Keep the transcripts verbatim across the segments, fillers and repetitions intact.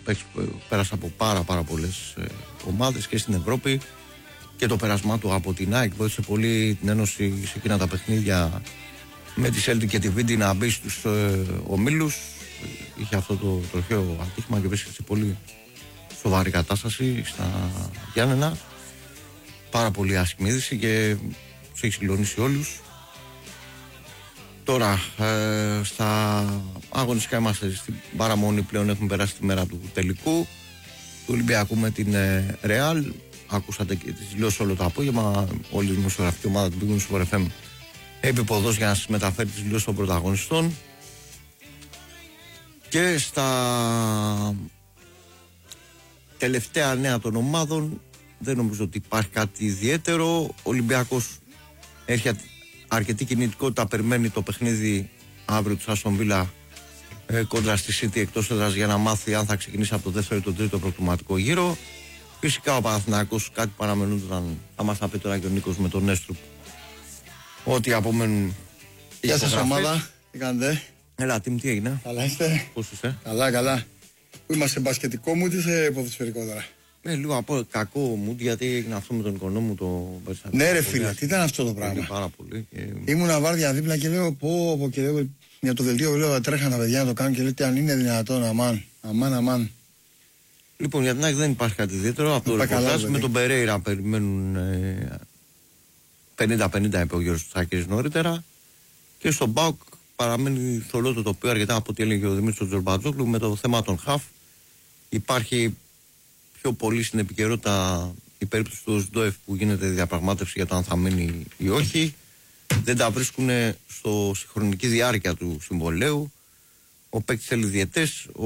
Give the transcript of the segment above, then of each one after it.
πέρασε από πάρα πάρα πολλές ε, ομάδες και στην Ευρώπη, και το πέρασμά του από την ΑΕΚ βοήθησε πολύ την Ένωση σε εκείνα τα παιχνίδια με τη Celtic και τη Βίντι να μπει στους ε, ομίλους. Είχε αυτό το τροχαίο ατύχημα και βρίσκεται σε πολύ σοβαρή κατάσταση στα Γιάννενα. Πάρα πολύ άσχημη είδηση και τους έχει συγκλονίσει όλους. Τώρα ε, στα αγωνιστικά είμαστε στην παραμονή πλέον, έχουμε περάσει τη μέρα του τελικού του Ολυμπιακού με την Ρεάλ. ε, Ακούσατε και τις δηλώσεις όλο το απόγευμα. Όλη η δημοσιογραφική ομάδα του Big Win Sport εφ εμ επίποδος για να σας μεταφέρει τις δηλώσεις των πρωταγωνιστών. Και στα τελευταία νέα των ομάδων δεν νομίζω ότι υπάρχει κάτι ιδιαίτερο. Ο Ολυμπιακός έχει αρκετή κινητικότητα, περιμένει το παιχνίδι αύριο του Άστον Βίλα ε, κόντρα στη City εκτός έδρας για να μάθει αν θα ξεκινήσει από το δεύτερο ή τον τρίτο προκριματικό γύρο. Φυσικά ο Παναθηναϊκός, κάτι που αναμενούνταν, θα μας τα πει τώρα και ο Νίκος με τον Έστρουπ, ότι απομένουν. Γεια σας ομάδα, τι κάνετε? Έλα, τι, τι έγινε? Καλά είστε? Πώς είσαι? Καλά, καλά. Που είμαστε σε μπασκετικό μου ή σε ποδοσφαιρικό τώρα? Ε, λίγο από κακό μου, γιατί έγινε αυτό με τον οικονόμου το Περσαβή. Ναι, ρε φίλε, τι ήταν αυτό το πράγμα? Πάρα πολύ. Και... Ήμουνα βάρδια δίπλα και λέω πω, πω και λέω για το δελτίο, λέω τρέχαν τα παιδιά να το κάνουν και λέω τι αν είναι δυνατόν, αμάν, αμάν, αμάν. Λοιπόν, για την ΑΕΚ δεν υπάρχει κάτι ιδιαίτερο. Από το ρεπορτάζ με τον Περέιρα περιμένουν ε, πενήντα πενήντα, είπε ο Γιώργος Τσάκης νωρίτερα. Και στον ΠΑΟΚ παραμένει θολό το τοπίο, αρκετά από ό,τι έλεγε ο Δημήτρης Τζορμπατζόγλου, με το θέμα των χαφ. Υπάρχει πιο πολύ στην επικαιρότητα η περίπτωση του ΟΣΔΟΕΦ που γίνεται διαπραγμάτευση για το αν θα μείνει ή όχι. Δεν τα βρίσκουν στο συγχρονική διάρκεια του συμβολέου. Ο παίκτης θέλει διετές, ο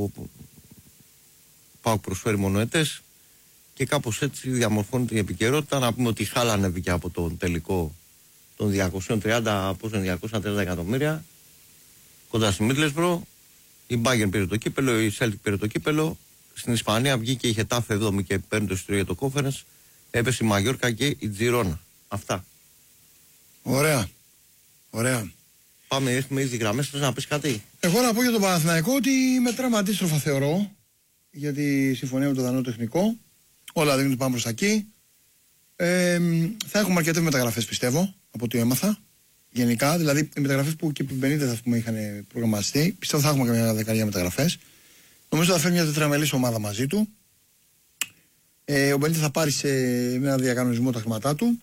ΠΑΟΚ προσφέρει μονοετές και κάπως έτσι διαμορφώνεται η επικαιρότητα. Να πούμε ότι χάλανε και από τον τελικό των διακόσια τριάντα, πόσο διακόσια τριάντα εκατομμύρια κοντά στη Μίτλεσμπρο. Η Bayern πήρε το κύπελο, η Celtic πήρε το κύπελο. Στην Ισπανία βγήκε, είχε τάφε εβδόμη και παίρνει το εισιτήριο για το Conference. Έπεσε η Μαγιόρκα και η Τζιρόνα. Αυτά. Ωραία. Ωραία. Πάμε, έχουμε ήδη γραμμές. Θες να πεις κάτι? Εγώ να πω για τον Παναθηναϊκό ότι μετράμε αντίστροφα θεωρώ για τη συμφωνία με το δανό τεχνικό. Όλα δείχνουν ότι πάμε προς τα εκεί. Ε, θα έχουμε αρκετές μεταγραφές πιστεύω από ό,τι έμαθα. Γενικά, δηλαδή οι μεταγραφές που και πριν πενήντα θα πούμε, είχαν προγραμματιστεί. Πιστεύω θα έχουμε καμιά δεκαετία μεταγραφές. Νομίζω θα φέρει μια τετραμελής ομάδα μαζί του. Ε, ο Μπενίτες θα πάρει σε ένα διακανονισμό τα χρήματά του.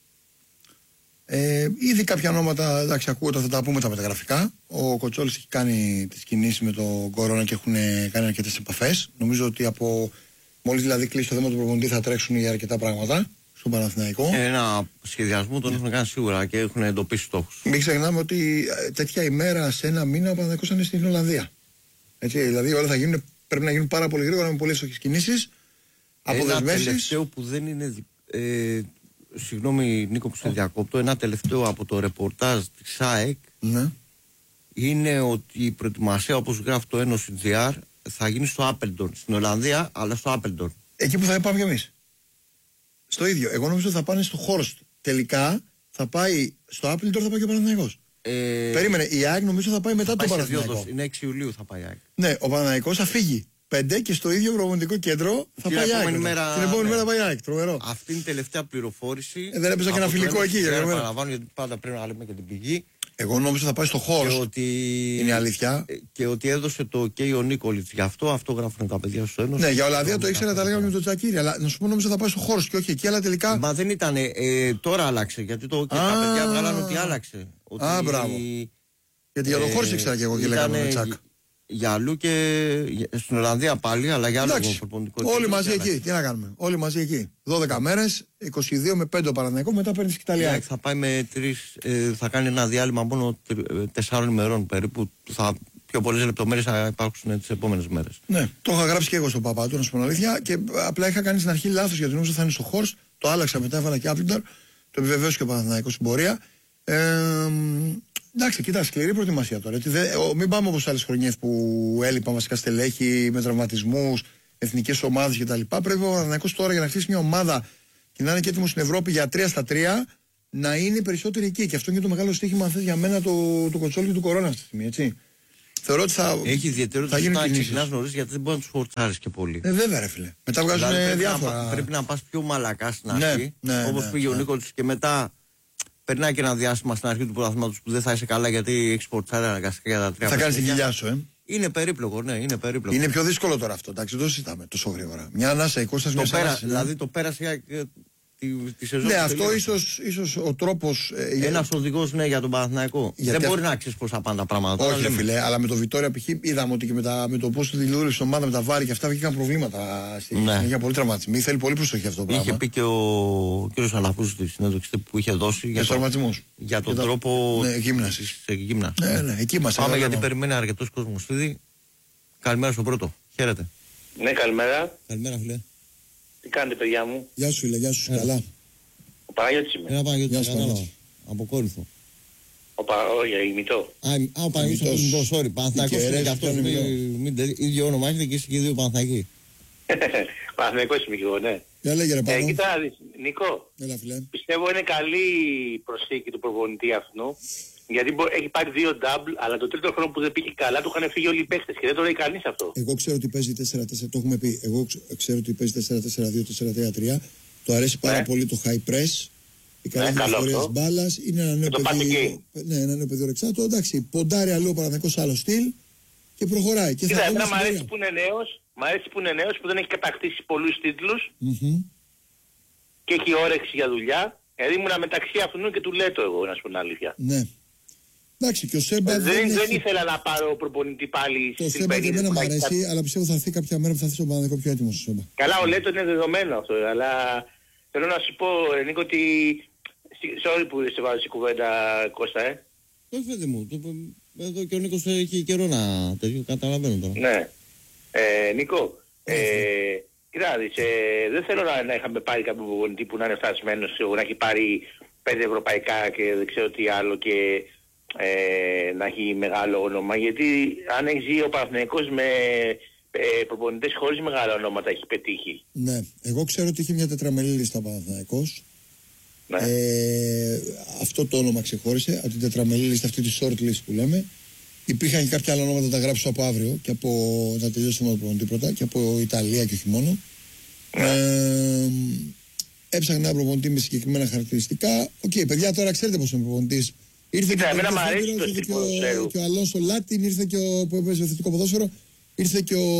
Ε, ήδη κάποια ονόματα, εντάξει, ακούγονται, θα τα πούμε τα μεταγραφικά. Ο Κοτσόλης έχει κάνει τις κινήσεις με τον Κορώνα και έχουν κάνει αρκετές επαφές. Νομίζω ότι από μόλις δηλαδή κλείσει το θέμα του προπονητή θα τρέξουν για αρκετά πράγματα στον Παναθηναϊκό. Ένα σχεδιασμό τον έχουν κάνει σίγουρα και έχουν εντοπίσει στόχους. Μην ξεχνάμε ότι τέτοια ημέρα σε ένα μήνα ο Παναθηναϊκός είναι στην Ολλανδία. Έτσι, δηλαδή όλα θα γίνουν, πρέπει να γίνουν πάρα πολύ γρήγορα με πολλές κινήσεις. Αποδεσμεύσεις. Ένα τελευταίο που δεν είναι. Ε, συγγνώμη Νίκο που σε διακόπτω. Ένα τελευταίο από το ρεπορτάζ της ΑΕΚ ναι. είναι ότι η προετοιμασία, όπως γράφει το Ένωση τζι αρ, θα γίνει στο Άπελντον. Στην Ολλανδία, αλλά στο Άπελντον. Εκεί που θα πάμε κι εμείς. Στο ίδιο. Εγώ νομίζω ότι θα πάνε στο Χόρστ. Τελικά θα πάει στο Άπελντον, θα πάει και ο Παναθηναϊκός. Ε... Περίμενε. Η ΑΕΚ νομίζω θα πάει μετά θα τον Παναθηναϊκό. Είναι έξι Ιουλίου θα πάει η ΑΕΚ. Ναι, ο Παναθηναϊκός θα φύγει. Πέντε και στο ίδιο προπονητικό κέντρο θα την πάει η ΑΕΚ. Μέρα... Την επόμενη ναι. μέρα πάει η ΑΕΚ. Τρομερό. Αυτή είναι η τελευταία πληροφόρηση. Ε, δεν έπαιζα και ένα φιλικό εκεί. Δεν παραλαμβάνω γιατί πάντα πρέπει να λέμε και την πηγή. Εγώ νόμιζα θα πάει στο χώρο. Ότι... Είναι αλήθεια. Και ότι έδωσε το και ο Νίκολιτς γι' αυτό. Αυτό γράφουν τα παιδιά στο Ένωση. Ναι, για Ολλανδία το ήξερα, τα λέγαμε με τον Τζακίρι. Αλλά να σου πω, νόμιζα θα πάει στο χώρο και όχι εκεί. Αλλά τελικά. Μα δεν ήταν. Ε, τώρα άλλαξε. Γιατί το, και τα παιδιά βγάλανε ότι άλλαξε. Ότι... Α, μπράβο. Γιατί για το χώρο ήξερα και εγώ και λέγαμε με Τσακ. Για αλλού και στην Ολλανδία πάλι, αλλά για άλλο προπονητικό. Όλοι μαζί εκεί, τι να κάνουμε. Όλοι μαζί εκεί. δώδεκα μέρες, είκοσι δύο με πέντε ο Παναθηναϊκός, μετά παίρνει την Ιταλία. Θα πάει με τρεις, ε, θα κάνει ένα διάλειμμα μόνο τεσσάρων ημερών περίπου. Θα, πιο πολλές λεπτομέρειες θα υπάρξουν τις επόμενες μέρες. Ναι, το είχα γράψει και εγώ στον παπά του, να σου πω αλήθεια. Και απλά είχα κάνει στην αρχή λάθος γιατί νόμιζα θα είναι στο χώρο. Το άλλαξα μετά, έβαλα και Άπλινταρ. Το επιβεβαίωσε και ο Παναθηναϊκός στην πορεία. Ε, Εντάξει, κοίτα, σκληρή προετοιμασία τώρα. Έτσι, δε, ο, μην πάμε όπως άλλες χρονιές που έλειπαν βασικά στελέχη με τραυματισμούς, εθνικές ομάδες κτλ. Πρέπει ο Παναθηναϊκός τώρα για να χτίσει μια ομάδα και να είναι και έτοιμο στην Ευρώπη για τρία στα τρία να είναι περισσότεροι εκεί. Και αυτό είναι το μεγάλο στοίχημα, αν θες, για μένα, του το, το Κοτσόλη και του Κορώνα αυτή τη στιγμή. Έτσι. Θεωρώ ότι θα, έχει ιδιαιτερότητα θα γίνουν να κινήσεις. ξεκινάς νωρίς γιατί δεν μπορεί να τους φορτσάρεις και πολύ. Ε, βέβαια ρε φίλε. Μετά βγάζουν δηλαδή, πρέπει διάφορα. Να, πρέπει να πας πιο μαλακά στην ναι, αρχή, ναι, όπως ναι, πήγε ναι. ο Νίκος και μετά περνάει και ένα διάστημα στην αρχή του πρωταθλήματος που δεν θα είσαι καλά γιατί έχεις φορτσάρει αναγκαστικά για τα τρία. Θα κάνεις τη κοιλιά σου, ε. Είναι περίπλοκο, ναι, είναι περίπλοκο. Είναι πιο δύσκολο τώρα αυτό, εντάξει, δεν το συζητάμε τόσο γρήγορα. Μια ανάσα, η Κώστας μια ανάσα. Δηλαδή το πέρασε τη, τη σεζόν. Ναι, αυτό ίσως, ίσως ο τρόπος. Ε, Ένας οδηγός, ναι, για τον Παναθηναϊκό. Δεν μπορεί να ξέρει πώς θα πάνε τα πράγματα. Όχι, φίλε, αλλά με το Βιτόρια π.χ. είδαμε ότι και με, τα, με το πώς του δηλούρισε η ομάδα με τα βάρη και αυτά βγήκαν προβλήματα. Στη, ναι. Είχε πολύ τραυματισμοί. Θέλει πολύ προσοχή αυτό το πράγμα. Είχε πει και ο κ. Αλαφούζης στη συνέντευξη που είχε δώσει για, για, το, για τον για τρόπο ναι, γύμνασης. Γύμναση. Ναι, ναι, εκεί είμαστε. Πάμε γιατί περιμένει αρκετός κόσμος ήδη. Καλημέρα στον πρώτο. Χαίρετε. Ναι, καλημέρα. Καλημέρα, φίλε. Τι κάνετε, παιδιά μου? Γεια σου, φίλε, γεια σου. Ε. Καλά. Ο Παναγιώτης είμαι. Ένα Παναγιώτης, κατάλαβα. Από Κόρινθο. Ο Πα... Όχι, ημιτό. Α, ο Παναγιώτης είναι ημιτό, sorry. Παναθηναϊκός είναι και αυτός. Ίδιο όνομα έχετε και εσύ και δύο Παναθηναϊκοί. Παναθηναϊκός είμαι και εγώ, ναι. Για λέγε ρε πάνω. Ε, κοίτα, Νικό. Έλα, φίλε. Πιστεύω είναι καλή προσθήκη του προπονητή αυτού. Γιατί μπο... έχει πάρει δύο double, αλλά το τρίτο χρόνο που δεν πήγε καλά του είχαν φύγει όλοι οι παίχτες και δεν το λέει κανείς αυτό. Εγώ ξέρω ότι παίζει τέσσερα τέσσερα, το έχουμε πει. Εγώ ξέρω ότι παίζει τέσσερα τέσσερα δύο, τέσσερα τρία τρία. Του αρέσει πάρα ναι. πολύ το high press. Η καλή ναι, διαφορία της μπάλας. Είναι ένα νέο παιδί. Ναι, ένα νέο παιδί ορεξάτο. Εντάξει, ποντάρει αλλού ο Παναθηναϊκός άλλο στυλ και προχωράει. Και κοίτα, εμένα μου αρέσει που είναι νέος, μ' αρέσει που είναι νέος που δεν έχει κατακτήσει πολλούς τίτλους mm-hmm. και έχει όρεξη για δουλειά. Δηλαδή ήμουν μεταξύ αυτού και του Λέτο εγώ, να σου πω την αλήθεια. Ναι. Εντάξει, και ο Σέμπα δεν, δεν, δεν έχει... έχει... ήθελα να πάρω προπονητή πάλι το Σέμπα και εμένα μου αρέσει, κα... αλλά πιστεύω θα έρθει κάποια μέρα που θα έρθει στον Παναθηναϊκό πιο έτοιμος ο Σέμπα. Καλά, ο Λέτο είναι δεδομένο αυτό, αλλά θέλω να σου πω, Νίκο, ότι... Sorry που σε βάζω στην κουβέντα, Κώστα, ε. Όχι, παιδί μου, το... εδώ και ο Νίκος έχει καιρό να τέτοιο, καταλαβαίνω τώρα. Ναι. Ε, Νίκο, ε, κοιτά, ε, δεν θέλω να, να είχαμε πάρει κάποιο προπονητή που να είναι φτασμένος, να έχει πάρει πέντε ευρωπαϊκά και δεν ξέρω τι άλλο και ε, να έχει μεγάλο όνομα, γιατί αν έχει ζει ο Παναθηναϊκός με ε, προπονητές χωρίς μεγάλα ονόματα έχει πετύχει. Ναι, εγώ ξέρω ότι είχε μια τετραμελή λίστα ο Παναθηναϊκός. Ναι. Ε, αυτό το όνομα ξεχώρισε από την τετραμελή λίστα, αυτή τη short list που λέμε. Υπήρχαν και κάποια άλλα ονόματα, τα γράψω από αύριο και από να τελειώσουμε το προπονητή πρώτα και από Ιταλία και όχι μόνο. Ναι. Ε, έψαχνα ένα προπονητή με συγκεκριμένα χαρακτηριστικά. Οκ, okay, παιδιά, τώρα ξέρετε πώς είναι ο προπονητής. Ήρθε Κοίτα, και, εμένα ήρθε και, ο, και ο Αλόνσο Λάτιν, ήρθε και ο που έπαιζε θετικό ποδόσφαιρο, ήρθε και ο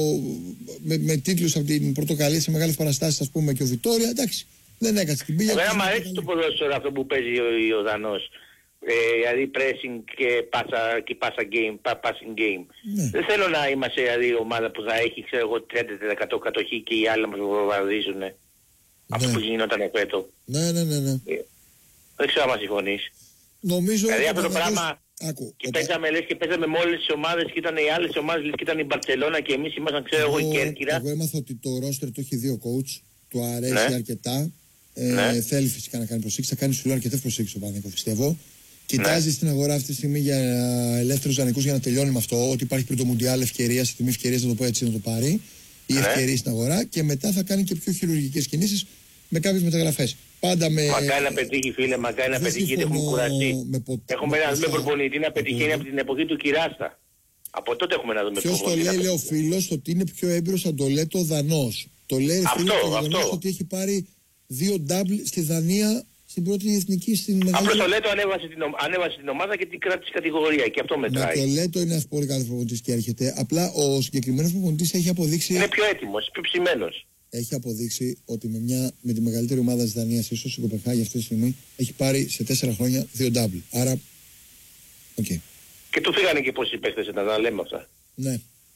με, με τίτλους από την Πορτοκαλία σε μεγάλες παραστάσεις, ας πούμε, και ο Βιτόρια. Εντάξει, δεν έκατσε την πήγε. Εμένα μου αρέσει το ποδόσφαιρο αυτό που παίζει ο, ο Δανός. Ε, δηλαδή pressing και πάσα, και πάσα game, passing game. Ναι. Δεν θέλω να είμαστε δηλαδή ομάδα που θα έχει, ξέρω εγώ, τριάντα τοις εκατό κατοχή και οι άλλοι μας βομβαρδίζουν. Ναι. Αυτό που γινόταν φέτο. Ναι, ναι, ναι, ναι. Ε, δεν ξέρω αν μας συμφωνείς. Νομίζω δηλαδή αυτό το πραγματικός... πράγμα Άκου, και παίζαμε, λες, και παίζαμε με όλες τις ομάδες και ήταν οι άλλες ομάδες λες, και ήταν η Μπαρτσελώνα και εμείς ήμασταν, ξέρω εγώ, η Κέρκυρα. Εγώ έμαθα ότι το roster το έχει δύο coach, του αρέσει ναι. αρκετά. Ε, ναι. Θέλει φυσικά να κάνει προσήξη, θα κάνει σου λέω αρκετές προσήξεις ο Παναθηναϊκός, πιστεύω. Κοιτάζει ναι. στην αγορά αυτή τη στιγμή για ελεύθερους δανεικούς για να τελειώνει με αυτό. Ότι υπάρχει πριν το Μουντιάλ ευκαιρία, σε τιμή ευκαιρίας να το πω έτσι, να το πάρει. Ή ναι. ευκαιρίες στην αγορά και μετά θα κάνει και πιο χειρουργικές κινήσεις με κάποιες μεταγραφές. Πάντα με. Μακάρι να πετύχει, φίλε, μακάρι να πετύχει, γιατί έχουμε κουραστεί. Έχουμε να δούμε προπονητή να πετυχαίνει από την εποχή του Κυράστα. Από τότε έχουμε να δούμε προπονητή. Ποιος το λέει, λέει ο φίλος, ότι είναι πιο έμπειρος αν το λέει το Δανός. Το λέει ο Δανός ότι έχει πάρει δύο double στη Δανία. Στην πρώτη εθνική, στην μεγάλη. Απλώς το Λέτο ανέβασε την, ανέβασε την ομάδα και την κράτησε κατηγορία και αυτό μετράει. Ναι, το Λέτο είναι ένας πολύ καλός προπονητής και έρχεται. Απλά ο συγκεκριμένος προπονητής έχει αποδείξει. Είναι πιο έτοιμος, πιο ψημένος. Έχει αποδείξει ότι με, μια, με τη μεγαλύτερη ομάδα της Δανίας, ίσως η Κοπενχάγη αυτή τη στιγμή, έχει πάρει σε τέσσερα χρόνια δύο double. Άρα. Οκ. Okay. Και του φύγανε και πόσοι παίχτες ήταν, να λέμε αυτά. Ναι.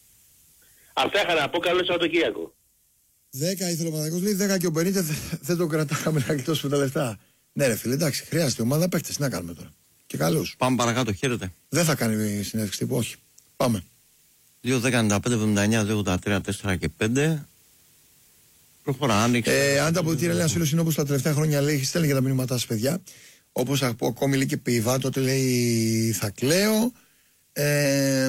Αυτά είχα να πω, καλό Σαββατοκύριακο. δέκα ήθελε ο Παναθηναϊκός, λέει δέκα και ο Μπενίτεθ δεν το κρατάγαμε να γλιτώσουμε τα λεφτά. Ναι, ρε φίλε, εντάξει, χρειάζεται ομάδα παίχτες. Τι να κάνουμε τώρα. Και καλώς. Πάμε παρακάτω, χαίρετε. Δεν θα κάνει συνέντευξη τύπου, όχι. Πάμε. δύο δέκα ενενήντα πέντε εβδομήντα εννιά δύο ογδόντα τρία τέσσερα και πέντε. Προχωρά, άνοιξε. Ε, αν τα αποδητήρια λέει ένα φίλο είναι όπως τα τελευταία χρόνια λέει, στέλνει για τα μηνύματά σας, παιδιά. Όπως από ακόμη λέει και Πιβά, τότε λέει θα κλαίω. Ε,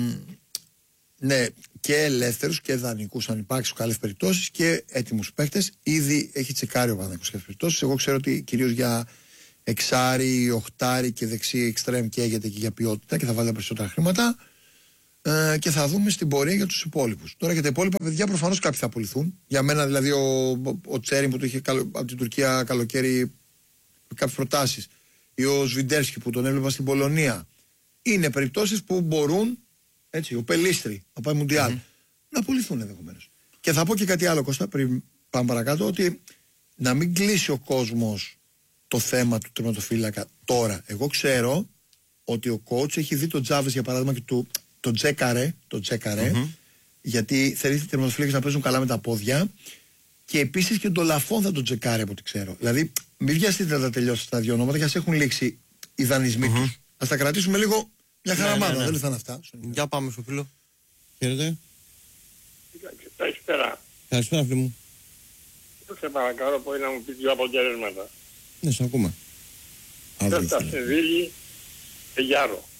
ναι, και ελεύθερους και δανεικούς αν υπάρξουν καλές περιπτώσεις και έτοιμους παίκτες. Ήδη έχει τσεκάρει ο Παναθηναϊκός σε κάποιες περιπτώσεις. Εγώ ξέρω ότι κυρίως για εξάρι, οχτάρι και δεξί εξτρέμ καίγεται και για ποιότητα και θα βάλει περισσότερα χρήματα. ε, και θα δούμε στην πορεία για τους υπόλοιπους. Τώρα για τα υπόλοιπα παιδιά προφανώς κάποιοι θα απολυθούν. Για μένα δηλαδή ο, ο Τσέριν που το είχε καλο, από την Τουρκία καλοκαίρι κάποιες προτάσεις, ή ο Σβιντέρσκι που τον έβλεπα στην Πολωνία. Είναι περιπτώσεις που μπορούν, έτσι, ο Πελίστρη να πάει Μουντιάλ, mm-hmm. να απολυθούν ενδεχομένως. Και θα πω και κάτι άλλο, Κώστα, πριν πάμε παρακάτω, ότι να μην κλείσει ο κόσμος το θέμα του τερματοφύλακα τώρα. Εγώ ξέρω ότι ο coach έχει δει τον Τζάβες για παράδειγμα και του, τον τσέκαρε, τον τσέκαρε mm-hmm. γιατί θέλει οι τερματοφύλακες να παίζουν καλά με τα πόδια, και επίσης και τον Λαφόν θα τον τσεκάρει από ό,τι ξέρω. Δηλαδή μην βιαστείτε να τα τελειώσετε τα δύο ονόματα, γιατί ας έχουν λήξει οι δανεισμοί mm-hmm. τους. Ας τα κρατήσουμε λίγο μια χαραμάδα, ναι, ναι, ναι. δεν θα είναι αυτά. Για πάμε στο φίλο. Χαίρετε. Καλησπέρα. Καλησπέρα φίλε μου. Σε παρακαλώ πολύ να μου πεις δύο αποτελέσματα. Ναι, σε ακούμε. Θέλτα Σεβίλη και Γιάρο.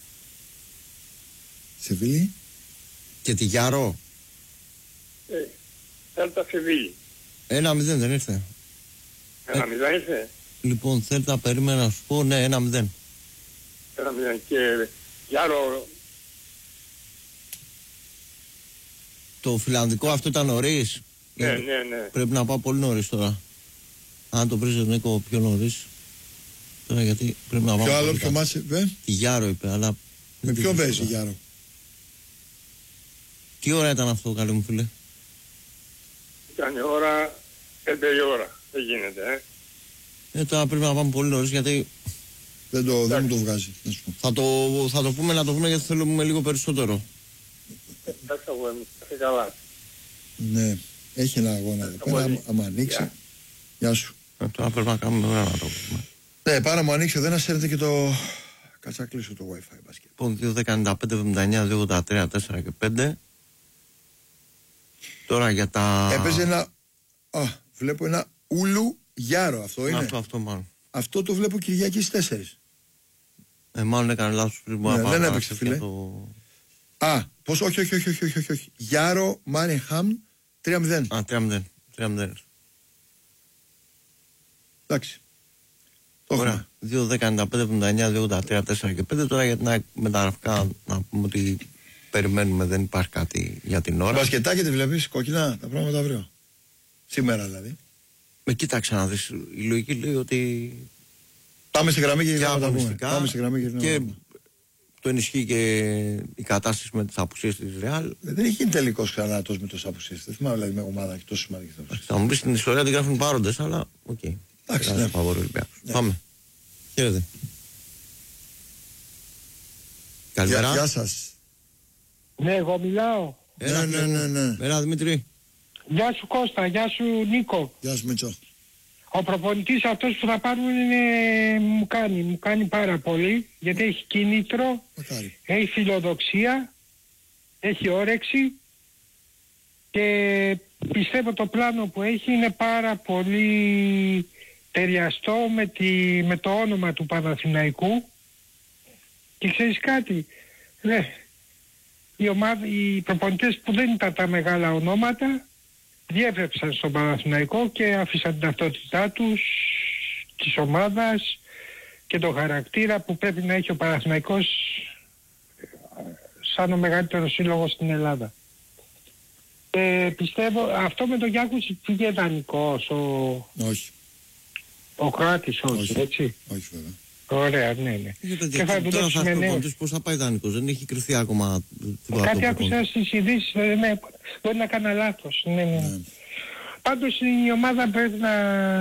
Σεβίλη και τη Γιάρο. Ε, Θέλτα Σεβίλη. Ένα μηδέν δεν ήρθε. Ένα μηδέν ήρθε. Λοιπόν, Θέλτα περίμενα να σου πω, ναι, ένα μηδέν. Ένα μηδέν και Γιάρο. Το φιλανδικό αυτό ήταν νωρίς. Ναι, ναι, ναι. Πρέπει να πάω πολύ νωρίς τώρα. Αν το βρεις τον Νίκο πιο νωρίς. Τώρα γιατί πρέπει να πάω. Ποιο άλλο, ποιο μας είπε. Τη Γιάρο είπε, αλλά. Με ποιον παίζει η Γιάρο. Τι ώρα ήταν αυτό, καλή μου φίλε. Ήταν η ώρα πέντε η ώρα. Δεν γίνεται, ε. Ε, τώρα πρέπει να πάμε πολύ νωρίς γιατί. Δεν, το, δεν μου το βγάζει. Θα το, θα το πούμε να το πούμε γιατί θέλουμε λίγο περισσότερο. Εντάξει, εγώ είμαι καλά. Ναι, έχει ένα αγώνα εδώ πέρα. Άμα ανοίξει. Γεια σου. Ε, τώρα πρέπει να κάνουμε ωραία να το πούμε. Ναι, πάρα μου ανοίξει εδώ να σέρνετε και το. Κάτσε να κλείσω το Wi-Fi μπασκετ. Λοιπόν, δύο δεκαεννιά πέντε εβδομήντα εννιά δύο ογδόντα τρία τέσσερα και πέντε. Τώρα για τα. Έπαιζε ένα. Α, βλέπω ένα Ούλου Γιάρο. Αυτό είναι. Αυτό, αυτό μάλλον. Αυτό το βλέπω Κυριακή στις τέσσερις. Ε, μάλλον έκανε λάθος πριν. Ναι, δεν έπαιξε, φίλε. Το... Α, πώς, όχι, όχι, όχι, όχι, όχι, όχι. Γιάρο, Μάνιχαμ, τρία μηδέν. Α, τρία μηδέν. Εντάξει. Ωραία. δύο δεκαεννιά πέντε εβδομήντα εννιά δύο ογδόντα τρία τέσσερα και πέντε. Τώρα για την μεταγραφικά να πούμε ότι περιμένουμε, δεν υπάρχει κάτι για την ώρα. Μπασκετάκι τη βλέπεις, κόκκινα, τα πράγματα αύριο. Σήμερα δηλαδή. Με κοίταξε να δεις, η λογική λέει ότι. Πάμε στη γραμμή και για να πούμε. Πάμε στη γραμμή και, και το ενισχύει και η κατάσταση με τις απουσίες της Ρεάλ. Δεν έχει γίνει τελικός ξανά τόσο με τόσες απουσίες. Δεν θυμάμαι δηλαδή με ομάδα και τόσο σημαντικές απουσίες. Θα μου πεις την ιστορία την γράφουν πάροντες, αλλά οκ. Okay. Εντάξει, ναι. Ναι. Πάμε. Χαίρετε. Καλημέρα. Γεια σας. Ναι, εγώ μιλάω. Έλα, ναι, ναι, ναι, ναι. Έλα, Δημήτρη. Γεια σου Κώστα, γεια σου Νίκο. Γεια σου Μίτσο. Ο προπονητής αυτός που θα πάρουν είναι, μου κάνει, μου κάνει πάρα πολύ, γιατί έχει κίνητρο, Μακάρι. έχει φιλοδοξία, έχει όρεξη και πιστεύω το πλάνο που έχει είναι πάρα πολύ ταιριαστό με, τη, με το όνομα του Παναθηναϊκού. Και ξέρεις κάτι, ναι, οι, ομάδα, οι προπονητές που δεν ήταν τα μεγάλα ονόματα διέπρεψαν στον Παναθηναϊκό και άφησαν την ταυτότητά τους, της ομάδας και το χαρακτήρα που πρέπει να έχει ο Παναθηναϊκός σαν ο μεγαλύτερος σύλλογος στην Ελλάδα. Ε, πιστεύω αυτό με τον Γιάκους πήγε δανεικός ο... Όχι. Ο Κροάτης, όχι, όχι, έτσι. Όχι βέβαια. Ωραία, ναι, ναι. Και θα δουλέψει με νέους. Πώς θα πάει δανεικός, δεν έχει κρυφθεί ακόμα. Κάτι άκουσα στις ειδήσεις, ναι, μπορεί να κάνω λάθος. Ναι, ναι. ναι. Πάντως η ομάδα πρέπει να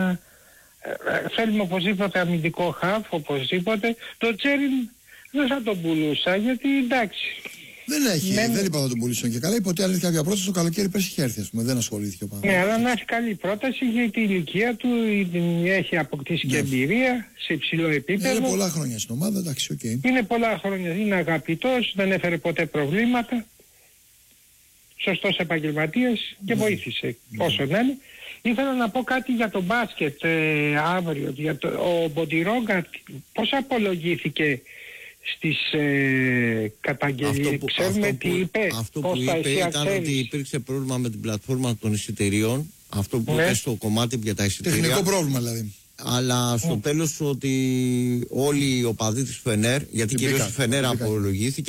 θέλουμε οπωσδήποτε αμυντικό χαφ, οπωσδήποτε. Το Τσέριν δεν θα τον πουλούσα, γιατί εντάξει. Δεν έχει, ναι, δεν είπα θα τον πουλήσω και καλά. Είπε ότι αν έρθει κάποια πρόταση το καλοκαίρι πέρσι είχε έρθει, ας πούμε. Δεν ασχολήθηκε ο Παναγιώτης. Ναι, αλλά να έχει καλή πρόταση για την ηλικία του, έχει αποκτήσει ναι. και εμπειρία σε υψηλό επίπεδο. Είναι πολλά χρόνια στην ομάδα, εντάξει, οκ. Okay. Είναι πολλά χρόνια, είναι αγαπητός, δεν έφερε ποτέ προβλήματα. Σωστός επαγγελματίας και ναι. βοήθησε ναι. όσο να είναι. Ήθελα να πω κάτι για το μπάσκετ ε, αύριο. Για το, ο Μποντιρόγκα πώς απολογήθηκε στις ε, καταγγελίες, ξέρουμε τι είπε. Αυτό που είπε ήταν ξέρεις. Ότι υπήρξε πρόβλημα με την πλατφόρμα των εισιτηρίων. Αυτό που ναι. είπε στο κομμάτι για τα εισιτήρια. Τεχνικό πρόβλημα δηλαδή. Αλλά στο mm. τέλος ότι όλοι οι οπαδοί της Φενέρ, γιατί κυρίως η Φενέρ απολογήθηκε,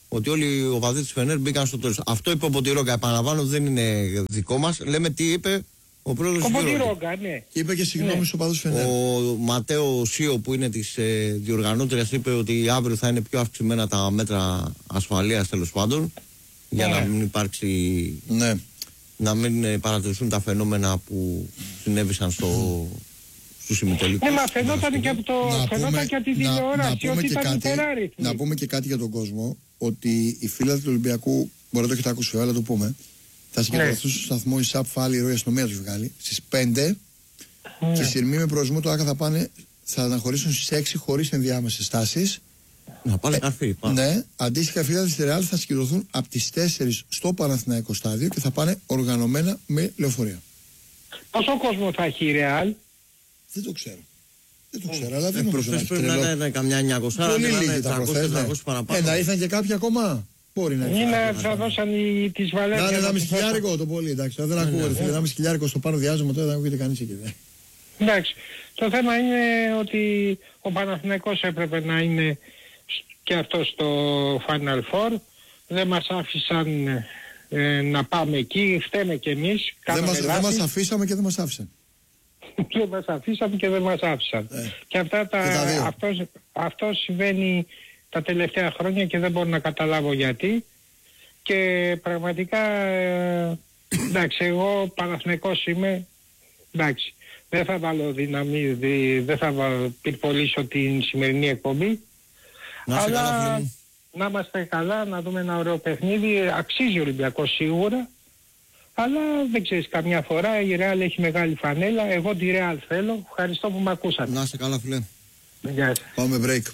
ότι όλοι οι οπαδοί της Φενέρ μπήκαν στο τέλος. Αυτό είπε ο Ποτηρόγκα, επαναλαμβάνω, δεν είναι δικό μας. Λέμε τι είπε ο πρόεδρος του Γιώργου. Ποτηρόγκα, ναι. Και είπε και συγγνώμη ναι. στους οπαδούς Φενέρ. Ο Ματέο Σίο, που είναι της ε, διοργανώτριας, είπε ότι αύριο θα είναι πιο αυξημένα τα μέτρα ασφαλείας, τέλος πάντων, για ναι. να μην υπάρξει. Ναι. Να μην παρατηρηθούν τα φαινόμενα που συνέβησαν στο, στους ημιτελικούς. Ναι, μα φαινόταν και από, το, φαινόταν και από την τηλεόραση ότι ήταν υπεράριθμοι. Να πούμε και κάτι για τον κόσμο, ότι οι φίλοι του Ολυμπιακού, μπορεί να το έχετε ακούσει, αλλά το πούμε, θα συγκεντρωθούν στο σταθμό η ΣΑΠ Φάλη, η ροή αστυνομία του βγάλει, στις πέντε ναι. και οι σειρμοί με προορισμό του Άκα θα πάνε, θα αναχωρήσουν στις έξι χωρίς ενδιάμεσες στάσεις. Να πάνε καρφί. Ναι, αντίστοιχα οι φίλοι της Ρεάλ θα συγκεντρωθούν από τις τέσσερις στο Παναθηναϊκό στάδιο και θα πάνε οργανωμένα με λεωφορεία. Πόσο κόσμο θα έχει η Ρεάλ? Δεν το ξέρω. Δεν το ξέρω, αλλά δεν νομίζω να έχει τρελό. Πρέπει να είναι καμιά εννιακόσια, πολύ λίγοι τα προχθές, ναι. παραπάνω. Ε, να ήρθαν και κάποια ακόμα. Μπορεί να ήρθαν. Είναι θα δώσαν οι, τις Βαλένθια. Να είναι ένα μισχιλιάρικο το πολύ, εντάξει. Δεν ακούω, ρε φίλε, ένα μισχιλιάρικο στο πάνω διάζομαι τώρα, δεν ακούγεται κανείς εκεί. Εντάξει. Το θέμα είναι ότι ο Παναθηναϊκός έπρεπε να είναι και αυτό στο Final Four. Δεν μας άφησαν ε, να πάμε εκεί, φταίμε κι εμείς. Δεν μας, δεν μας αφήσαμε και δεν μας άφησαν. Δεν μας αφήσαμε και δεν μας άφησαν. Ε, και αυτά τα, και τα αυτό, αυτό συμβαίνει τα τελευταία χρόνια και δεν μπορώ να καταλάβω γιατί. Και πραγματικά, ε, εντάξει, εγώ Παναθηναϊκός είμαι, εντάξει, δεν θα βάλω δύναμη, δι, δεν θα πυρπολίσω την σημερινή εκπομπή. Να αλλά καλά, να είμαστε καλά, να δούμε ένα ωραίο παιχνίδι. Αξίζει ο Ολυμπιακός σίγουρα, αλλά δεν ξέρεις, καμιά φορά η Real έχει μεγάλη φανέλα. Εγώ τη Real θέλω. Ευχαριστώ που με ακούσατε. Να είστε καλά, φίλε. Γεια σας. Πάμε break.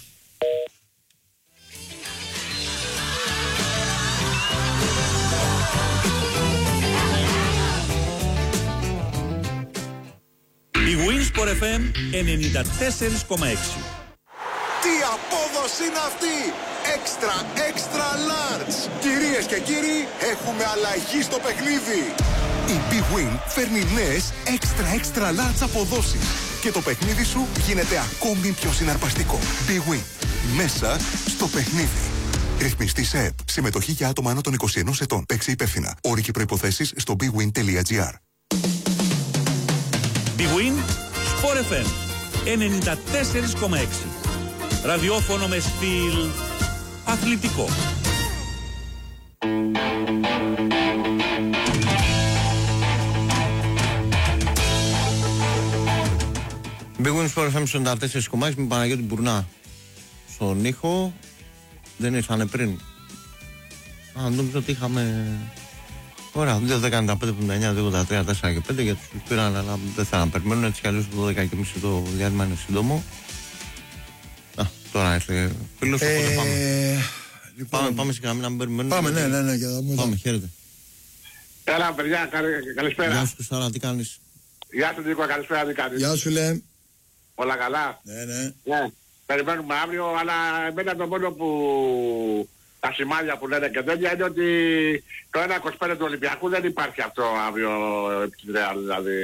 Η Winsport εφ εμ ενενήντα τέσσερα κόμμα έξι. Τι απόδοση είναι αυτή! Extra, extra large! Κυρίες και κύριοι, έχουμε αλλαγή στο παιχνίδι! Η Big Win φέρνει νέες extra, extra large αποδόσεις και το παιχνίδι σου γίνεται ακόμη πιο συναρπαστικό. Big Win. Μέσα στο παιχνίδι. Ρυθμιστή σε ΕΠ. Συμμετοχή για άτομα άνω των είκοσι ενός ετών. Παίξε υπεύθυνα. Όροι και προϋποθέσεις στο bigwin τελεία gr. Big Win Sport εφ εμ ενενήντα τέσσερα κόμμα έξι. Ραδιόφωνο με στυλ αθλητικό. Big Win Sport εφ εμ ενενήντα τέσσερα κόμμα έξι με Παναγιώτη Μπουρνά στον ήχο. Δεν ήρθανε πριν. Α, νόμιζα ότι είχαμε. Ωραία, δύο δεκαεννιά πέντε εβδομήντα εννιά, δύο ογδόντα τρία, τέσσερα και πέντε για τους πήραν, αλλά δεν θα περιμένουν, έτσι κι αλλιώς το δώδεκα και μισή το διάλειμμα είναι σύντομο. Α, τώρα ήρθε φίλος, οπότε ε, πάμε. Λοιπόν, πάμε. Πάμε σε καμία να περιμένουμε. Πάμε, ναι, ναι, ναι, για να πάμε, χαίρετε. Έλα, παιδιά, καλησπέρα. Γεια σου, Χριστάρα, τι κάνεις? Γεια σου, Νίκο, καλησπέρα, τι κάνεις? Γεια σου, λέει. Όλα καλά? Ναι, ναι. Ναι, περιμένουμε αύριο, αλλά εμένα το μόνο που... τα σημάδια που λένε και τέτοια είναι ότι το ένα είκοσι πέντε του Ολυμπιακού δεν υπάρχει αυτό αύριο επί της Ρεάλ, δηλαδή.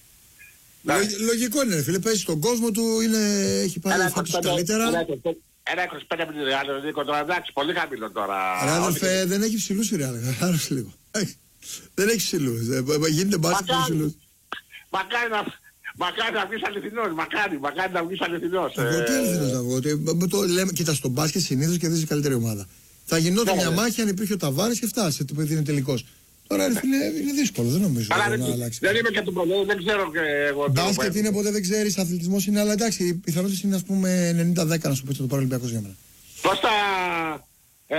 Λο, λογικό είναι, φίλε, παίζει στον κόσμο του, είναι, έχει πάρει φάτος καλύτερα. Ένα είκοσι πέντε με τη Ρεάλ, Νίκο, τώρα εντάξει, πολύ χαμηλό τώρα. Ρε αδελφέ, δεν έχει ψηλούς η Ρεάλ, χάρος λίγο. Δεν έχει ψηλούς, γίνεται μπάσκετ με ψηλούς. Μακάρι να... Μακάρι να βγεις αληθινός, μακάρι, μακάρι να βγεις αληθινός. Εγώ τι αληθινός να βγω, κοίτα, στο μπάσκετ συνήθως κερδίζει καλύτερη ομάδα. Θα γινόταν μια μάχη αν υπήρχε ο Ταβάρης και φτάσει το παιδί είναι τελικός. Τώρα είναι, είναι δύσκολο, δεν νομίζω αλλά να δεν, αλλάξει. Δεν είμαι και του προλόγου, δεν ξέρω και εγώ. Μπάσκετ είναι ποτέ δεν ξέρεις, αθλητισμός είναι, αλλά εντάξει, οι πιθανότητες είναι ας πούμε ενενήντα δέκα να σου πει το Παραολυμπιακός για μένα. Πώς θα... Ε,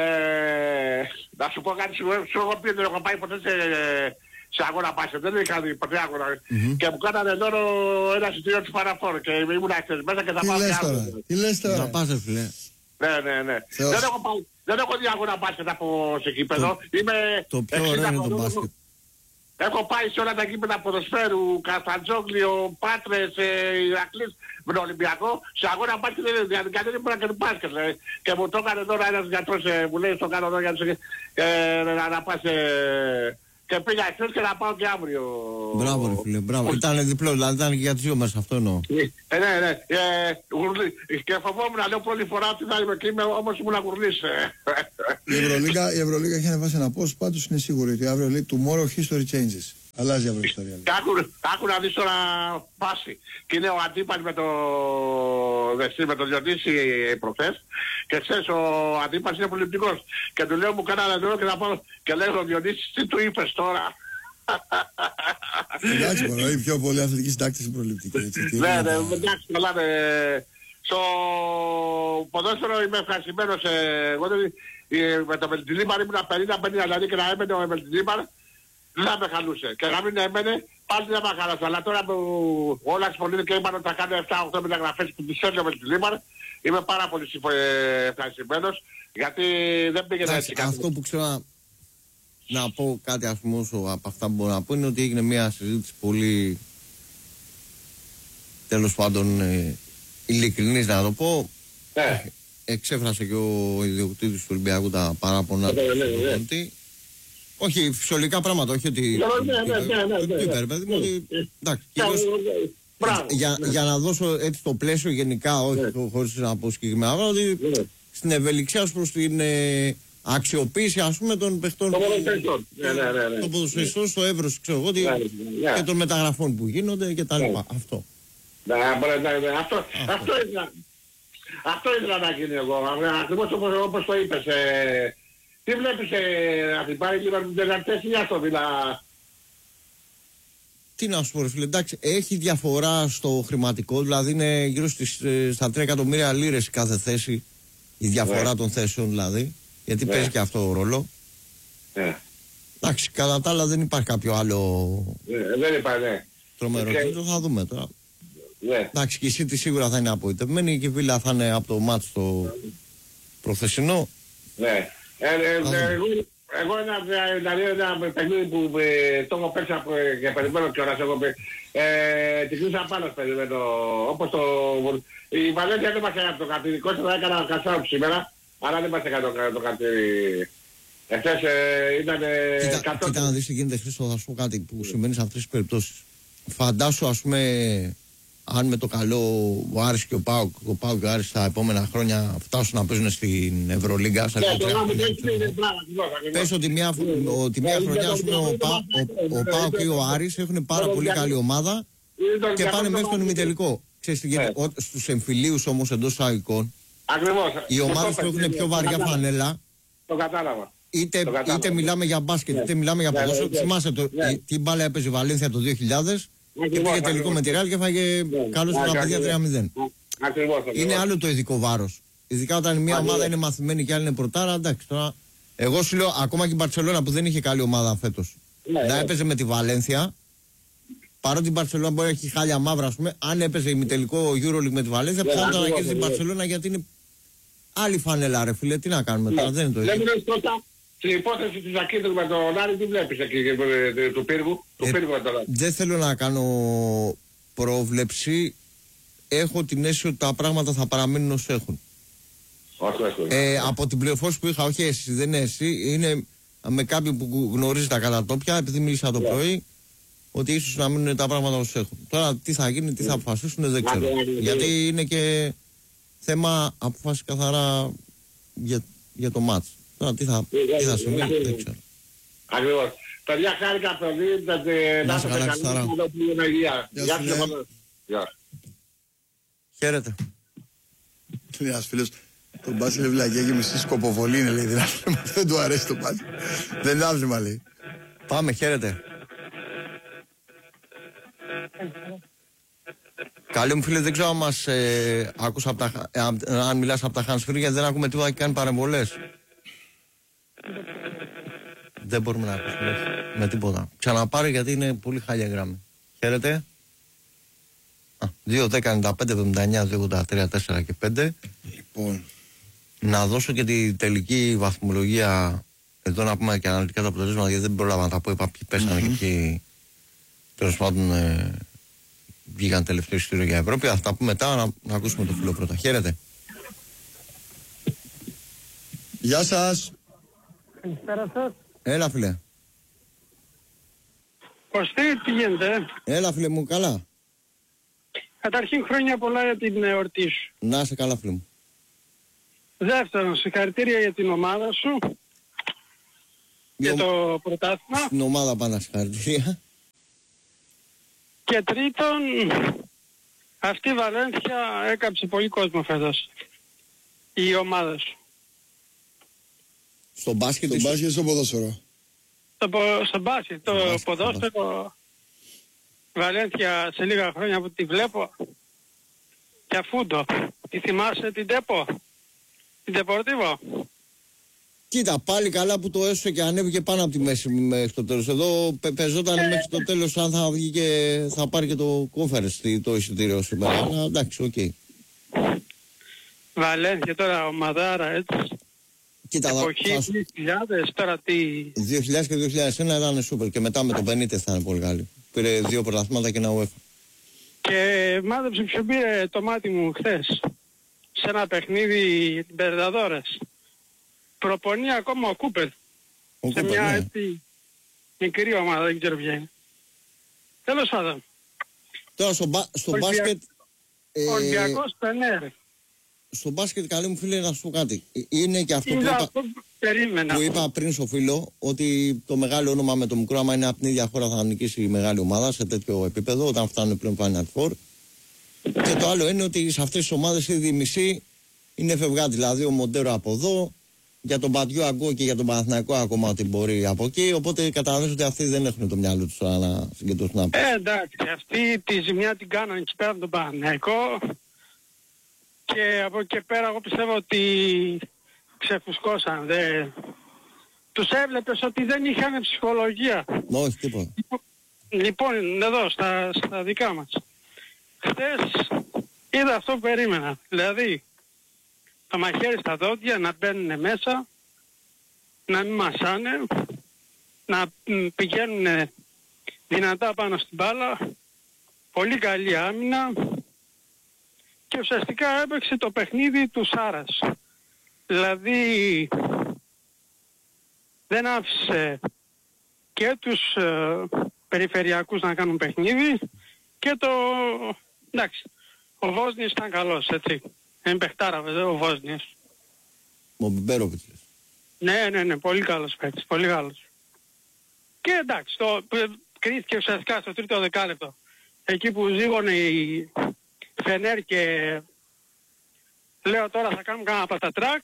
να σου πω κάτι, σου έχω πει ότι έχω πάει ποτέ σε, σε αγώνα μπάσκετ, δεν είχα δει ποτέ αγώνα. Mm-hmm. Και μου κάνανε δώρο ένα εισιτήριο του Παραφόρ και ήμουν άξιος μέσα και θα πάω και άλλο. Τι λες τώρα? Να πας, φίλε. Ναι, ναι, ναι. Δεν έχω πάει. Δεν έχω δει αγώνα μπάσκετ από σε γήπεδο. Το, Είμαι το πιο ωραίο είναι το μπάσκετ. Έχω πάει σε όλα τα γήπεδα ποδοσφαίρου, Κασταντζόγλιο, Πάτρες, ε, Ηρακλής, με τον Ολυμπιακό. Σε αγώνα μπάσκετ δεν είναι διαδικά, δεν ήμουν και του μπάσκετ. Ε. Και μου το έκανε τώρα ένας γιατρός, ε, μου λέει στο κάνω εδώ για τους, ε, να, να πας ε, και πήγα εχθές και να πάω και αύριο. Μπράβο ρε φίλε, μπράβο. Ήταν διπλό, δηλαδή ήταν και για τις δύο μέρες, αυτό εννοώ. Ε, ναι, ναι. Ε, γουρλί. Και φοβόμουν να λέω πρώτη φορά ότι θα είμαι εκεί, όμως ήμουν γουρλής. Η Ευρωλίγα, η Ευρωλίγα έχει ανεβάσει ένα post, πάντως είναι σίγουρη ότι αύριο λέει tomorrow history changes. Αλλάζει αύριο η ιστορία. Άκου να δεις τώρα φάση. Και είναι ο Αντίπας με το Δεσί, με το Διονύση προχθές. Και ξέρεις ο Αντίπας είναι προληπτικός. Και του λέω μου κάνανε εδώ και να πάω. Και λέω ο Διονύσης τι του είπες τώρα. Εντάξει μόνο, η πιο πολύ αθλητική συντάκτηση προληπτική. Ναι, ναι, εντάξει, καλά ναι. Στο ποδόσφαιρο είμαι ευχαριστημένος. Εγώ με το Μελτιλίμαρ ήμουν πενήντα πενήντα, δηλαδή και να έμενε ο Μελτιλίμαρ δεν θα με χαλούσε. Και να μην έμενε πάλι δεν θα με χαλούσε. Αλλά τώρα που όλα συμφωνούν και είπαν ότι θα κάνω επτά οχτώ μεταγραφές που τις έρθει ο Μελτιλίμαρ, είμαι πάρα πολύ ευχαριστημένος γιατί δεν πήγαινε έτσι. Αυτό που ξέρω να πω κάτι ας πούμε όσο από αυτά που μπορώ να πω είναι ότι έγινε μια συζήτηση πολύ τέλος πάντων ε, ειλικρινής να το πω. Ναι. Εξέφρασε και ο ιδιοκτήτης του Ολυμπιακού τα παράπονα του Ποντι. Όχι φυσιολογικά πράγματα, όχι ότι για να δώσω έτσι το πλαίσιο γενικά, όχι χωρίς να πω συγκεκριμένα, ότι στην ευελιξία ως προς την αξιοποίηση ας πούμε των παιχτών των ποδοσφαιριστών στο εύρος ξέρω εγώ και των μεταγραφών που γίνονται και τα λοιπά. Αυτό. Αυτό ήθελα να γίνει εγώ, ακριβώς όπως το είπες. Τι βλέπεις να την πάρει λίγο την τελευταία ή αυτό δηλαδή. Τι να σου πω ρε φίλε, εντάξει, έχει διαφορά στο χρηματικό, δηλαδή είναι γύρω στις, στα τρία εκατομμύρια λίρες κάθε θέση, η διαφορά yeah. των θέσεων δηλαδή, γιατί yeah. παίζει και αυτό ο ρόλο. Yeah. Εντάξει, κατά τα άλλα δεν υπάρχει κάποιο άλλο yeah, δεν υπάρχει, ναι. τρομερό okay. θα δούμε τώρα. Yeah. Εντάξει, και η City σίγουρα θα είναι απογοητευμένη και η Βίλα θα είναι από το μάτς το προχθεσινό. Ναι. Εγώ ένα παιχνίδι που το έχω παίξει και περιμένω κιόλας, εγώ την κλείσα πάνω περιμένω, όπως το... Η Βαλένθια δεν μας έκανε το κατήρι, θα έκανα κασάρο σήμερα, αλλά δεν μας έκανε το κατήρι. Εχθές ήταν... Κοίτα να δεις τι γίνεται Χρήστο, θα σου πω κάτι που συμβαίνει σε αυτές τις περιπτώσεις. Φαντάσου ας πούμε... Αν με το καλό ο Άρης και ο ΠΑΟΚ, ο ΠΑΟΚ και ο Άρης τα επόμενα χρόνια φτάσουν να παίζουν στην Ευρωλίγκα, στα πες ότι μια, ότι μια χρονιά πούμε, ο, Πα, ο, ο ΠΑΟΚ και ο Άρης έχουν πάρα πολύ καλή ομάδα και πάνε μέχρι στον ημιτελικό. Ξέρεις τι γίνεται, στους εμφυλίους όμως εντός εισαγωγικών, οι ομάδες που έχουν πιο βαριά φανέλα, είτε, είτε μιλάμε για μπάσκετ, είτε μιλάμε για ποδόσφαιρο, θυμάσαι τι μπάλα έπαιζε η Βαλένθια το δύο χιλιάδες, και πήγε τελικό με τη Ρεάλ και φάγε καλώς στην απαιτία τρία μηδέν. Είναι άλλο το ειδικό βάρος. Ειδικά όταν μια ομάδα είναι μαθημένη και άλλη είναι πρωτάρα, εντάξει τώρα. Εγώ σου λέω ακόμα και η Μπαρσελόνα που δεν είχε καλή ομάδα φέτος. Να έπαιζε με τη Βαλένθια. Παρότι η Μπαρσελόνα μπορεί να έχει χάλια μαύρα, ας πούμε, αν έπαιζε ημιτελικό EuroLeague με τη Βαλένθια, πιθανότατα να κέρδισε η Μπαρσελόνα γιατί είναι άλλη φανέλα, ρε φίλε. Τι να κάνουμε τώρα, δεν είναι το ίδιο. Στην υπόθεση της Ακίνητου με τον Άρη, τι βλέπεις εκεί του πύργου, του ε, πύργου τώρα. Δεν θέλω να κάνω πρόβλεψη. Έχω την αίσθηση ότι τα πράγματα θα παραμείνουν όσο έχουν. Όσο έχουν. Ε, από την πληροφόρηση που είχα, όχι εσύ, δεν είναι εσύ, είναι με κάποιον που γνωρίζει τα κατατόπια, επειδή μίλησα το yeah. πρωί, ότι ίσως να μείνουν τα πράγματα όσο έχουν. Τώρα τι θα γίνει, τι θα αποφασίσουν, δεν ξέρω. Yeah. Γιατί είναι και θέμα αποφάσιση καθαρά για, για το μάτς. Τώρα τι θα, τι θα συμβεί, δεν ξέρω. Ακριβώς. Παιδιά, χάρηκα πολύ, να είστε καλά, να υγεία. Γεια σας. Χαίρετε. Λέει ένας φίλος, τον Μπάσιλε Βλαγιάγη μισή σκοποβολή είναι, λέει, δεν του αρέσει το Μπάσιλε. Δεν είναι άθλημα, λέει. Πάμε, χαίρετε. Καλή μου φίλε, δεν ξέρω αν μας ε, άκουσα από τα, ε, αν μιλάς από τα hands-free, γιατί δεν ακούμε τίποτα και κάνει παρεμβολές. Δεν μπορούμε να ακούσουμε με τίποτα. Ξαναπάρε γιατί είναι πολύ χάλια γράμμη. Χαίρετε. δύο δέκα ενενήντα πέντε εβδομήντα εννιά δύο ογδόντα τρία τέσσερα και πέντε. Λοιπόν. Να δώσω και τη τελική βαθμολογία εδώ να πούμε και αναλυτικά τα αποτελέσματα, γιατί δεν πρόλαβα να τα πω. Είπα ποιοι πέσανε mm-hmm. και ποιοι τέλος πάντων ε, βγήκαν τελευταίο εισιτήριο για Ευρώπη. Θα τα πούμε μετά, να, να ακούσουμε το φίλο πρώτα. Χαίρετε. Γεια σας. Καλησπέρα σας. Έλα φίλε. Κωστή, τι γίνεται? Έλα φίλε μου, καλά. Καταρχήν χρόνια πολλά για την εορτή σου. Να είσαι καλά φίλε μου. Δεύτερον, συγχαρητήρια για την ομάδα σου. Για το πρωτάθλημα. Στην ομάδα πάνω συγχαρητήρια. Και τρίτον, αυτή η Βαλένθια έκαψε πολύ κόσμο φέτος. Η ομάδα σου. Στο μπάσκετ, στο μπάσκετ ή στο ποδόσφαιρο? Στο, στο μπάσκετ, το μπάσκετ, ποδόσφαιρο. Βαλένθια σε λίγα χρόνια που τη βλέπω. Και αφού το. Τη θυμάσαι την Τέπο? Την Τεπορτίβο? Κοίτα, πάλι καλά που το έσωσε και ανέβηκε πάνω από τη μέση μέχρι το τέλος. Εδώ πε, πεζόταν ε... μέχρι το τέλος αν θα βγει και θα πάρει και το conference το εισιτήριο σήμερα. Αλλά εντάξει, οκ. Okay. Βαλένθια τώρα ομαδάρα έτσι. Κοίτα, εποχή θα... δύο χιλιάδες, τώρα τι... δύο χιλιάδες και δύο χιλιάδες ένα ήταν σούπερ και μετά με το πενήντα θα είναι πολύ καλή. Πήρε δύο πρωταθλήματα και ένα UEFA. Και μάδεψε ποιο πήρε το μάτι μου χθες. Σε ένα παιχνίδι Μπερδαδόρες. Προπονεί ακόμα ο Κούπερ. Ο σε Κούπερ, μια ναι. έτσι μικρή ομάδα, δεν ξέρω ποια είναι. Τέλος πάντων. Τώρα στο, μπα, στο Ολυμπια... μπάσκετ... Ε... Ολυμπιακός Πενέρ. Στο μπάσκετ, καλή μου φίλε, να σου πω κάτι. Είναι και αυτό, που είπα, είπα, περίμενα. που είπα πριν στο φίλο, ότι το μεγάλο όνομα με το μικρό, άμα είναι από την ίδια χώρα, θα νικήσει η μεγάλη ομάδα σε τέτοιο επίπεδο, όταν φτάνουν πλέον Final Four. Και το άλλο είναι ότι σε αυτές τις ομάδες ήδη η μισή είναι φευγάτη. Δηλαδή ο Μοντέρο από εδώ, για τον Πατιό ακούω και για τον Παναθηναϊκό ακόμα ότι μπορεί από εκεί. Οπότε καταλαβαίνεις ότι αυτοί δεν έχουν το μυαλό τους να συγκεντρώσουν να πούν. Ε, εντάξει, αυτή τη ζημιά την κάνανε εκεί πέρα από τον Παναθηναϊκό. Και από εκεί πέρα εγώ πιστεύω ότι ξεφουσκώσαν. Δε... Τους έβλεπες ότι δεν είχαν ψυχολογία. Όχι, τίποτα. Λοιπόν, εδώ στα, στα δικά μας. Χθες είδα αυτό που περίμενα. Δηλαδή, το μαχαίρι στα δόντια, να μπαίνουν μέσα, να μην μασάνε, να πηγαίνουν δυνατά πάνω στην μπάλα, πολύ καλή άμυνα και ουσιαστικά έπαιξε το παιχνίδι του Σάρας. Δηλαδή δεν άφησε και τους ε, περιφερειακούς να κάνουν παιχνίδι και το... εντάξει, ο Βόσνης ήταν καλός, έτσι. Είναι παιχτάρα βέβαια ο Βόσνης. Ο Μπιμπέροβιτς. Ναι, ναι, ναι, πολύ καλός παίκτης, πολύ καλός. Και εντάξει, το κρίθηκε ουσιαστικά στο τρίτο δεκάλεπτο. Εκεί που ζήγωνε η Φενέρ και λέω τώρα θα κάνουμε κάνα πατατράκ.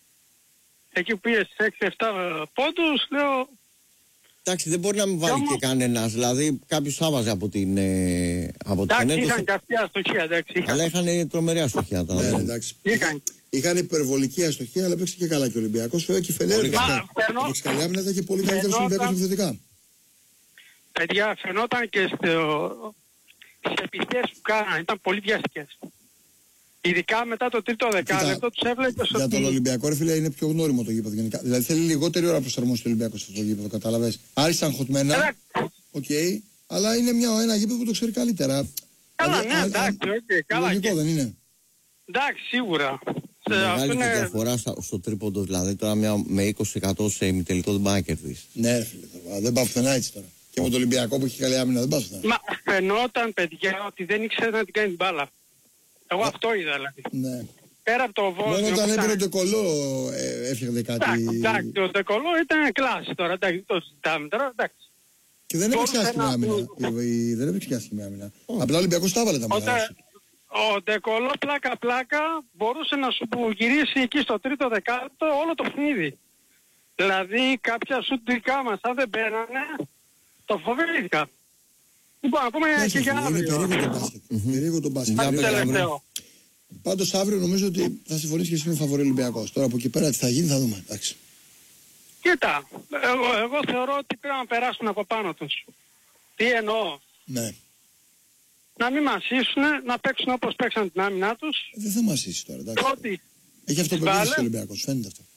Εκεί που πήγε στις έξι εφτά πόντους, λέω... Εντάξει, δεν μπορεί να μην βάλει όμως... και κανένας. Δηλαδή κάποιος άβαζε από την ε, από εντάξει, την είχαν και αυτή αστοχία, εντάξει. Είχαν. Αλλά είχαν τρομερή αστοχία. Ναι, ναι, εντάξει. Είχαν. Είχαν υπερβολική αστοχία, αλλά παίξε και καλά και ο Ολυμπιακός. Βέβαια και η Φενέρ. Η Ξκαλιάμινα θα είχε πολύ καλύτερος Ολυμπιακός επιθετικά. Παιδιά, φαινόταν και στο... στις επιθέσεις που κάνανε, ήταν πολύ βιαστικές. Ειδικά μετά το τρίτο δεκάλεπτο τους έβλεπες ότι... Για τον Ολυμπιακό, ρε φίλε, είναι πιο γνώριμο το γήπεδο γενικά. Δηλαδή θέλει λιγότερη ώρα προσαρμόσει το Ολυμπιακό σε αυτό το γήπεδο, καταλαβες. Άριστα αγχωτμένα, οκ, okay, αλλά είναι μια, ένα γήπεδο που το ξέρει καλύτερα. Καλά, δηλαδή, ναι, εντάξει, οκ, okay, καλά. Λογικό δεν είναι? Εντάξει, σίγουρα. Μεγάλη είναι... και διαφορά στο τρίποντο, δηλαδή τώρα μια, με είκοσι τοις εκατό σε ημιτελικό δεν πάει να κερδίσει. Ναι, ρε φίλε, δεν πάω πουθενά έτσι τώρα. Και με τον Ολυμπιακό που έχει καλή άμυνα δεν πάω πουθενά. Μα φαινόταν, παιδιά, ότι δεν ήξερε να την κάνει την μπάλα. Εγώ αυτό είδα, δηλαδή. Ναι. Πέρα από το Βόσνιο... Μόνο όταν έπαιρνε το κολό ε, έφτιαχνε κάτι... Εντάξει, το Ντεκολό ήταν κλάση τώρα, εντάξει, το συζητάμε τώρα, εντάξει. Και δεν έπαιξε άσχημη άμυνα. Δεν έπαιξε άσχημη άμυνα. Απλά ο Ολυμπιακός τα έβαλε τα μάτια. Ο Ντεκολό πλάκα πλάκα μπορούσε να σου γυρίσει εκεί στο τρίτο δεκάλεπτο όλο το παιχνίδι. Δηλαδή κάποια σου δικά μας, αν δεν μπαίνανε, το φοβήθηκα. Λοιπόν, να πούμε και για αύριο. Είναι περίεργο το μπάσκετ. Περίεργο το μπάσκετ. Πάντως αύριο νομίζω ότι θα συμφωνήσει και εσύ με φαβορί Ολυμπιακός. Τώρα από εκεί πέρα τι θα γίνει θα δούμε. Εντάξει. Κοίτα, εγώ, εγώ θεωρώ ότι πρέπει να περάσουν από πάνω τους. Τι εννοώ? Ναι. Να μην μασίσουν, να παίξουν όπως παίξαν την άμυνά τους. Ε, δεν θα μασίσει τώρα, εντάξει. Ότι έχει αυτοπεποίθηση ο Ολυμπιακός, φαίνεται αυτό.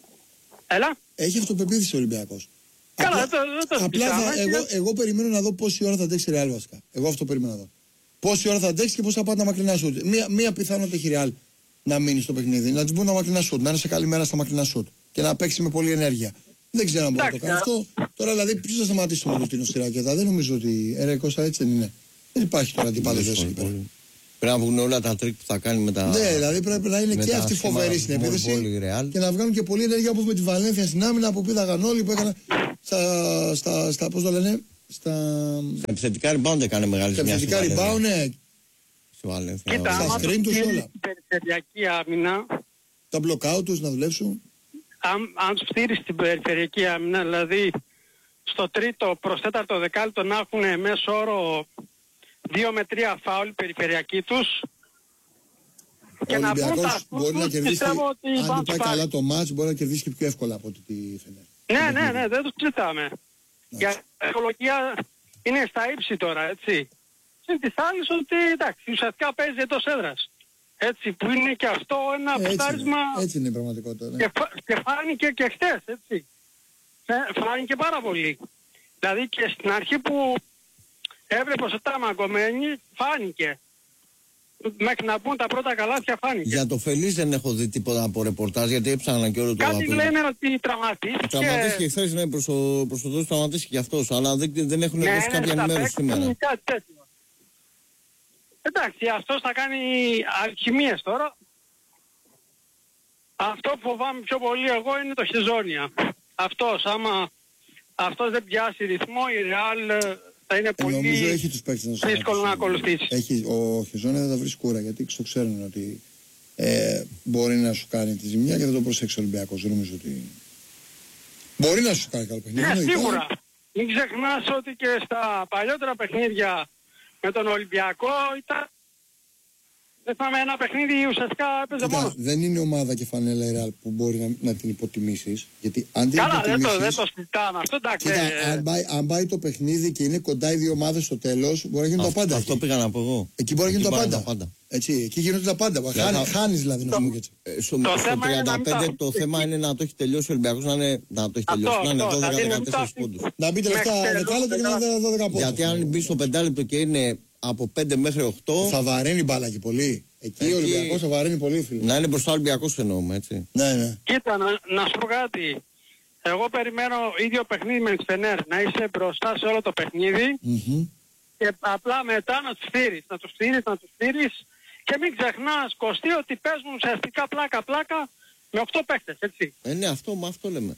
Έλα. Έχει αυτοπεποίθηση ο Ολυμπιακός. Καλά, απλά, δεν το, το απλά θα, και... εγώ, εγώ περιμένω να δω πόση ώρα θα αντέξει η Ρεάλ βασικά. Εγώ αυτό περιμένω να δω. Πόση ώρα θα αντέξει και πώς θα πάει τα μακρινά σουτ. Μία, μία πιθανότητα έχει η Ρεάλ να μείνει στο παιχνίδι. Να της μπουν τα μακρινά σουτ, να είναι σε καλή μέρα στα μακρινά σουτ και να παίξει με πολλή ενέργεια. Δεν ξέρω αν μπορεί να το κάνει αυτό. Τώρα δηλαδή ποιος θα σταματήσει το Μαγκοστίνο στη ρακέτα. Δεν νομίζω ότι. Ερε Κώστα, έτσι δεν είναι. Δεν υπάρχει τώρα αντιπάλος εκεί πέρα. Πρέπει να βγουν όλα τα τρίκ που θα κάνει με τα. Ναι, δηλαδή πρέπει να είναι και αυτή φοβερή στην επίθεση. Και να βγάλουν και πολλή ενέργεια όπως με τη Βαλένθια στην άμυνα που πήδαγαν όλοι που έκαναν. Στα. στα, στα πώς το λένε. Στα. Στα επιθετικά rebound έκανε μεγάλη ζημιά. Στα επιθετικά rebound, ναι. Κοίτα, άμα screen τους όλα. την περιφερειακή άμυνα. Τα block-out τους να δουλέψουν. Αν, αν φτύρεις την περιφερειακή άμυνα, δηλαδή στο τρίτο προς τέταρτο δεκάλεπτο να έχουν μέσο όρο δύο με τρία φάουλ περιφερειακή τους και να πούν τα μπορεί να τους, κερδίσει, πιστεύω ότι αν πάει καλά το μάτς μπορεί να κερδίσει και πιο εύκολα από ό,τι τη Φενέρ. Ναι, ναι, ναι, δεν το συζητάμε. Για η ψυχολογία είναι στα ύψη τώρα, έτσι. Συν της άλλης ότι εντάξει, ουσιαστικά παίζει εντός έδρας. Έτσι, που είναι και αυτό ένα πιτάρισμα. Έτσι είναι η πραγματικότητα. Ναι. Και, και φάνηκε και χτες, έτσι. Φάνηκε πάρα πολύ. Δηλαδή και στην αρχή που έβλεπε ο Τάμα κομμένη, φάνηκε. Μέχρι να πούν τα πρώτα καλάθια φάνηκε. Για το Φελής δεν έχω δει τίποτα από ρεπορτάζ γιατί έψανα και όλο το Κάτι λένε ότι τραυματίστηκε. Τραυματίστηκε χθες, ναι, προς το, προς το τέλος τραυματίστηκε και αυτός, αλλά δεν, δεν έχουν ναι, δώσει κάποια ενημέρωση σήμερα. Κάτι τέτοιο. Εντάξει, αυτός θα κάνει αλχημίες τώρα. Αυτό που φοβάμαι πιο πολύ εγώ είναι το Χεζόνια. Αυτός, άμα αυτός δεν πιάσει ρυθμό, η Ρεάλ θα είναι ε, πολύ νομίζω έχει τους παίκτες να δύσκολο να ακολουθήσει. Έχει, ο Χεζόνια δεν θα βρει σκούρα γιατί το ξέρουν ότι ε, μπορεί να σου κάνει τη ζημιά και δεν το προσέξει ο Ολυμπιακός. Δεν νομίζω ότι μπορεί να σου κάνει καλό παιχνίδι. Ναι, σίγουρα. Μην ξεχνάς ότι και στα παλιότερα παιχνίδια με τον Ολυμπιακό ήταν. Δεν θα με ένα παιχνίδι ουσιαστικά έπαιζε μόνο. Δεν είναι ομάδα και φανέλα η Ρεάλ που μπορεί να, να την υποτιμήσεις. Γιατί αν την Καλά, υποτιμήσεις, δεν το, δεν το συζητάμε. Αυτό εντάξει. Κοίτα, ε... αν, πάει, αν πάει το παιχνίδι και είναι κοντά οι δύο ομάδες στο τέλος, μπορεί να γίνουν τα πάντα. Αυτό εκεί. πήγα να πω εγώ. Εκεί μπορεί να γίνουν τα πάντα. πάντα. Έτσι, εκεί γίνονται τα πάντα. Δηλαδή, Χάνει, θα... χάνεις δηλαδή να πούμε έτσι. Ε, στο το στο τριάντα πέντε το θέμα είναι να το έχει τελειώσει ο Ολυμπιακός, να, είναι, να το έχει τελειώσει, αυτό, να είναι δώδεκα δεκατέσσερα πόντους. Να μπει τελευταία δεκάλεπτο και να είναι δώδεκα πόντους. Γιατί αν μπει στο πεντάλεπτο και είναι από πέντε μέχρι οκτώ. Θα βαραίνει μπάλα και πολύ. Εκεί, εκεί ο Ολυμπιακός θα βαραίνει πολύ, φίλε. Να είναι μπροστά ο Ολυμπιακός εννοούμε, έτσι. Ναι, ναι. Κοίτα, να, να σου πω κάτι. Εγώ περιμένω ίδιο παιχνίδι με τη Φενέρ. Να είσαι μπροστά σε όλο το παιχνίδι mm-hmm. και απλά μετά να τους στείλεις. Να τους στείλεις, να τους στείλεις. Και μην ξεχνάς, Κωστή, ότι παίζουν ουσιαστικά πλάκα-πλάκα με οκτώ παίκτες, έτσι. Ε, ναι, αυτό, μα αυτό λέμε.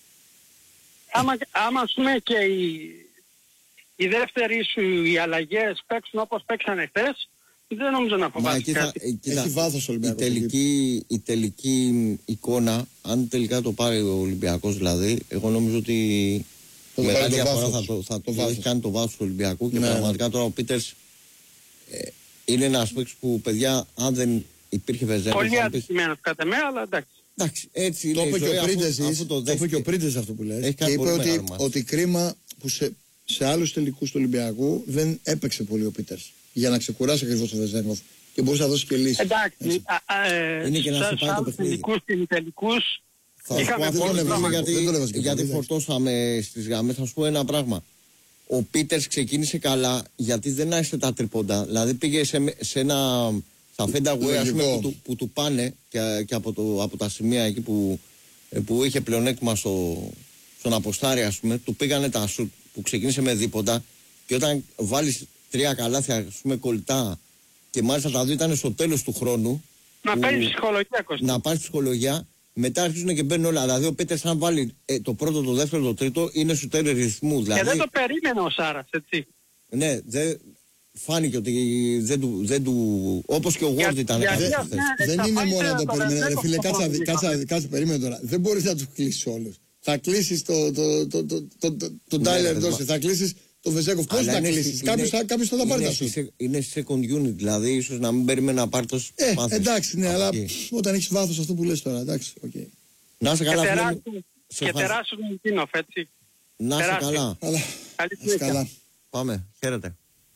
Άμα, άμα ας πούμε και οι, οι δεύτεροι σου οι αλλαγές παίξουν όπως παίξανε χθες, δεν νομίζω να φοβάσαι κάτι. Έχει βάθος ο Ολυμπιακός. Η τελική, η τελική εικόνα, αν τελικά το πάρει ο Ολυμπιακός δηλαδή, εγώ νομίζω ότι το μεγάλη το διαφορά βάθος. θα το, θα το το έχει κάνει το βάθος του Ολυμπιακού και ναι. πραγματικά τώρα ο Πίτερς ε, είναι ένας παίκτης που, παιδιά, αν δεν υπήρχε Βεζένος... Πολύ ατυχημένος κατά μένα, αλλά εντάξει. Εντάξει, έτσι το είναι η ζωή, αφού, το, το είπε και ο Πρίντες αυτό που λες. Και είπε ότι, ότι κρίμα που σε, σε άλλους τελικούς του Ολυμπιακού δεν έπαιξε πολύ ο Πίτερς. Για να ξεκουράσει ακριβώς τον Βεζένοφ και μπορούσε να δώσει και λύση. Εντάξει, α, α, ε, είναι και να σε πάει το παιχνίδι. Τελικούς και τελικούς είχαμε πολύ πράγμα γιατί, γιατί φορτώσαμε στις γραμμές. Θα σου πω ένα πράγμα. Ο Πίτερς ξεκίνησε καλά γιατί δεν άρχισε τα τρίποντα. Δηλαδή πήγε σε, σε ένα στα φέντα που, που, που του πάνε και, και από, το, από τα σημεία εκεί που, που είχε πλεονέκτημα στο, στον αποστάρι, ας πούμε, του πήγανε τα σουτ που ξεκίνησε με δίποντα και όταν βάλεις τρία καλάθια, ας πούμε, κολλητά και μάλιστα τα δύο ήταν στο τέλος του χρόνου. Να πάρει ψυχολογία, Κώστα. Να πάρει ψυχολογία. Μετά αρχίζουν και μπαίνουν όλα. Δηλαδή ο Πίτερς αν βάλει ε, το πρώτο, το δεύτερο, το τρίτο είναι σου τέλει ρυθμού. Δηλαδή, και δεν το περίμενε ο Σάρας, έτσι. Ναι, δεν φάνηκε ότι δεν του, δεν του όπως και ο Γουόρντ ήταν. Για, δε, ναι, δεν είναι μόνο να το περίμενε. Ρε φίλε, κάτσε, κάτσε, κάτσε, περίμενε τώρα. Δεν μπορείς να τους κλείσεις όλους. Θα κλείσεις το, το, το, το, το, το, το Τάιλερ Ντόρσετ, θα κλείσεις το Βεζέκοφ. Πώς θα κλείσεις. Κάποιος θα τα πάρει τα σου. Είναι second unit, δηλαδή ίσως να μην περιμένει να πάρει τόσο ε, εντάξει, ναι, αλλά όταν έχεις βάθος αυτό που λες τώρα, εντάξει, οκ. Να σε καλά, φίλε. Και τεράσουν Μιντίνοφ, έτσι. Να σε καλά. Καλά. Πάμε, χαίρετε.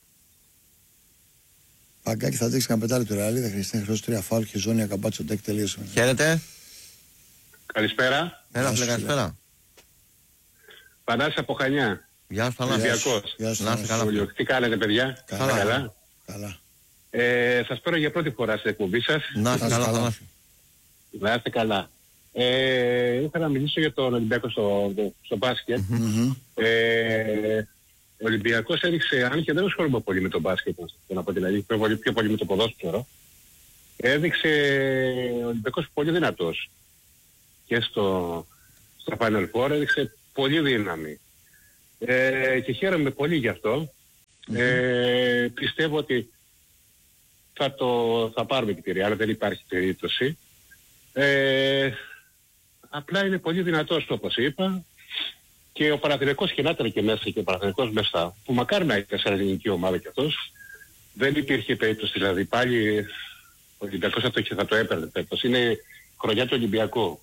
Παγκάκι θα δείξει κανένα πετάλι του Ρεάλ, δεν χρειάζεται να τρία φάουλ και ζώνη ακαμπάτσο τέκ τελείωσε. Χαίρετε. Καλησπέρα. Έλα, φίλε, καλησπέρα. Πανάσης από Χανιά. Γεια σου, Πανάση. Γεια σου, καλά. Τι κάνετε, παιδιά? Καλά. Καλά. καλά. Ε, σας παίρνω για πρώτη φορά στην εκπομπή σας. Να είστε καλά, Πανάση. Να είστε καλά. Ε, ήθελα να μιλήσω για τον Ολυμπιακό στο, στο μπάσκετ. Mm-hmm. Ε, ο Ολυμπιακός έδειξε, αν και δεν ασχολούμαι πολύ με τον μπάσκετ, να πω δηλαδή, πιο πολύ, πιο πολύ με το ποδόσφαιρο, έδειξε ο Ολυμπιακός πολύ δυνατός. Και στο, στο Final Four έδειξε πολύ δύναμη. Ε, και χαίρομαι πολύ γι' αυτό. Mm-hmm. Ε, πιστεύω ότι θα, το, θα πάρουμε και τη Real, δεν υπάρχει περίπτωση. Ε, απλά είναι πολύ δυνατός όπως είπα, και ο Παναθηναϊκός και να ήταν και μέσα και ο Παναθηναϊκός μέσα, που μακάρι να ήταν σε ελληνική ομάδα κι αυτός, δεν υπήρχε περίπτωση, δηλαδή πάλι ο Ολυμπιακός θα το, θα το έπαιρνε φέτος. Είναι χρονιά του Ολυμπιακού.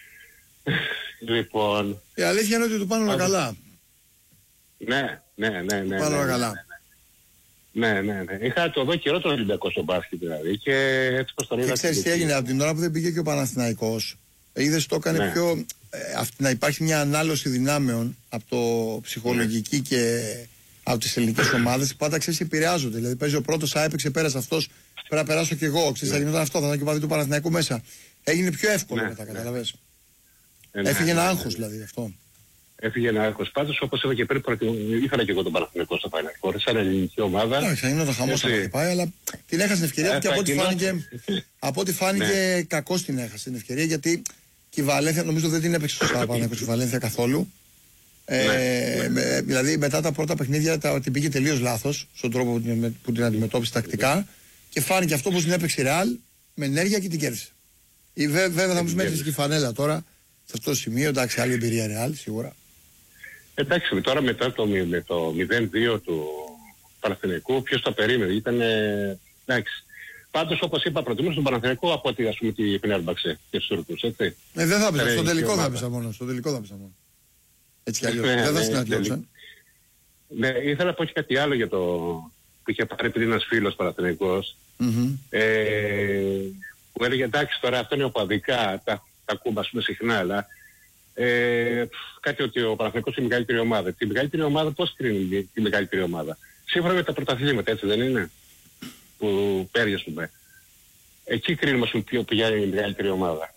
Λοιπόν, η αλήθεια είναι ότι του πάνε όλα καλά. Ναι, ναι, ναι, ναι. Του πάνε όλα καλά. Ναι, ναι, ναι. Είχα το δω καιρό τον Ολυμπιακό στο μπάσκετ δηλαδή και έτσι πως τον είδα. Και ξέρεις τι έγινε, από την ώρα που δεν πήγε και ο Παναθηναϊκός, είδες το έκανε ναι. πιο, ε, αυτή, να υπάρχει μια ανάλωση δυνάμεων από το ψυχολογική ναι. και από τις ελληνικές ομάδες, πάντα ξέρεις επηρεάζονται. Δηλαδή παίζει ο πρώτος, α, έπαιξε, πέρασε αυτός, πρέπει να περάσω κι εγώ, ξέρεις, ναι. θα γινόταν αυτό, θα ήταν και παδί του Παναθηναϊκού μέσα. Έγινε πιο εύκολο ναι, μετά, ναι. καταλαβες. Ε, ναι, Έφυγε ναι, ένα ναι, άγχος ναι. δηλαδή αυτό. Έφυγε ένα άγχος. Πάντως όπως είπα και πριν, ήθελα και εγώ τον Παναθηναϊκό στο Final Four, σαν ελληνική ομάδα. Εντάξει, θα είναι το χαμός θα πάει, αλλά την έχασε την ευκαιρία και από ό,τι φάνηκε, από ό,τι φάνηκε κακώς την έχασε την ευκαιρία, γιατί και η Βαλένθια νομίζω δεν την έπαιξε σωστά Παναθηναϊκός η Βαλένθια καθόλου. Ε, ναι, ναι. Δηλαδή μετά τα πρώτα παιχνίδια τα, την πήγε τελείως λάθος στον τρόπο που την, που την αντιμετώπισε τακτικά και φάνηκε αυτό πως την έπαιξε η Real με ενέργεια και την κέρδισε. Βέ, βέβαια θα μου μέτρησε και η φανέλα τώρα σε αυτό το σημείο, εντάξει, άλλη εμπειρία Real σίγουρα. Εντάξει, τώρα μετά το, με το μηδέν δύο του Παναθηναϊκού, ποιος το περίμενε, ήταν εντάξει. Πάντως όπως είπα προτιμούσα τον Παναθηναϊκό από ότι ας πούμε τη Φενέρμπαξε και στους Τούρκους, έτσι. Ε, δεν θα πεις, στον τελικό θα πεις μόνο, στον τελικό θα πεις μόνο. Έτσι κι αλλιώς, δεν θα συναντιόντουσαν. Ναι, ήθελα να πω και κάτι άλλο για το που είχε πάρει πριν ένας φίλος Παναθηναϊκός, mm-hmm. ε, που έλεγε εντάξει τώρα αυτό είναι οπαδικά, τα, τα ακούμε ας πούμε συχνά, αλλά ε, κάτι ότι ο Παναθηναϊκός είναι η μεγαλύτερη ομάδα. Τη μεγαλύτερη ομάδα πώς κρίνει τη μεγαλύτερη ομάδα? Σύμφωνα με τα πρωταθλήματα, έτσι δεν είναι? Που παίρνει ας πούμε. Εκεί κρίνουμε ας πούμε ποιο πηγαίνει η μεγαλύτερη ομάδα.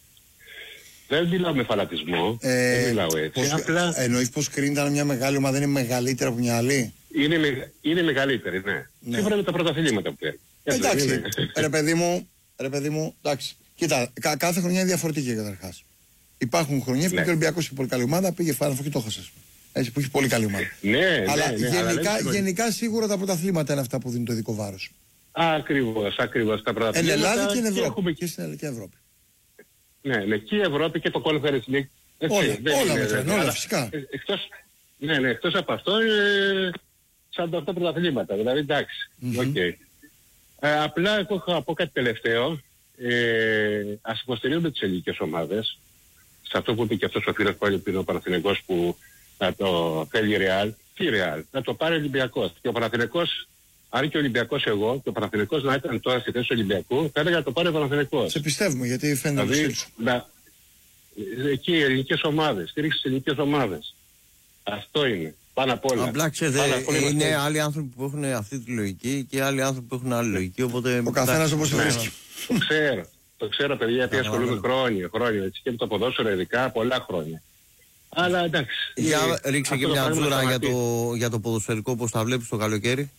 Δεν μιλάω με φανατισμό, ε, δεν μιλάω έτσι. Πώς, απλά... Εννοείς πως κρίνεται αν μια μεγάλη ομάδα είναι μεγαλύτερη από μια άλλη? Είναι, με, είναι μεγαλύτερη, ναι. ναι. Σύμφωνα με τα πρωταθλήματα που παίρνει. Εντάξει, ρε παιδί μου, ρε παιδί μου, εντάξει. Κοίτα, κα, κάθε χρονιά είναι διαφορετική καταρχάς. Υπάρχουν χρονιές που ναι. και ο Ολυμπιακός είχε πολύ καλή ομάδα, πήγε φάναφο και το έχασες. Έτσι που έχει πολύ καλή ομάδα. Ναι, αλλά ναι, ναι, γενικά, αλλά γενικά σίγουρα τα πρωταθλήματα είναι αυτά που δίνουν το ειδικό βάρος. Ακριβώς, ακριβώς τα πρωταθλήματα. Εν Ελλάδα και εν Ευρώπη. Έχουμε... Και στην Ελλάδα και Ευρώπη. Ναι, ναι, και η Ευρώπη και το Conference League. Όλα, όλα μετράνε, όλα φυσικά. Εκτός, ναι, ναι, εκτός από αυτό, ε, σαν τα πρωταθλήματα, δηλαδή εντάξει, mm-hmm. okay. ε, απλά εγώ έχω να πω κάτι τελευταίο, ε, ας υποστηρίζουμε τις ελληνικές ομάδες, σε αυτό που είπε και αυτός ο φίλος πάλι πριν ο Παναθηναϊκός που να το θέλει Real, τι Real, να το πάρει ο Ολυμπιακός. Και ο Παναθηναϊκός, αν και ο Ολυμπιακός εγώ, και ο Παναθηναϊκός να ήταν τώρα στη θέση του Ολυμπιακού, θα έλεγα να το πάρει ο Παναθηναϊκός. Σε πιστεύουμε, γιατί φαίνεται δηλαδή, το στυλ να, εκεί οι ελληνικές ομάδες, στήριξη στις ελληνικές ομάδες. Αυτό είναι. Πάνω απ' όλα. Απλά ξέρετε, είναι αυτό. Άλλοι άνθρωποι που έχουν αυτή τη λογική και άλλοι άνθρωποι που έχουν άλλη λογική. Οπότε... Ο καθένας όπως ναι, βρίσκει. Το ξέρω. Το ξέρω παιδιά, γιατί ασχολούμαι χρόνια, χρόνια έτσι, και με το ποδόσφαιρο ειδικά πολλά χρόνια. Αλλά εντάξει. Για ρίξε και μια τζούρα για το, για το ποδοσφαιρικό, πώς τα βλέπεις το καλοκαίρι.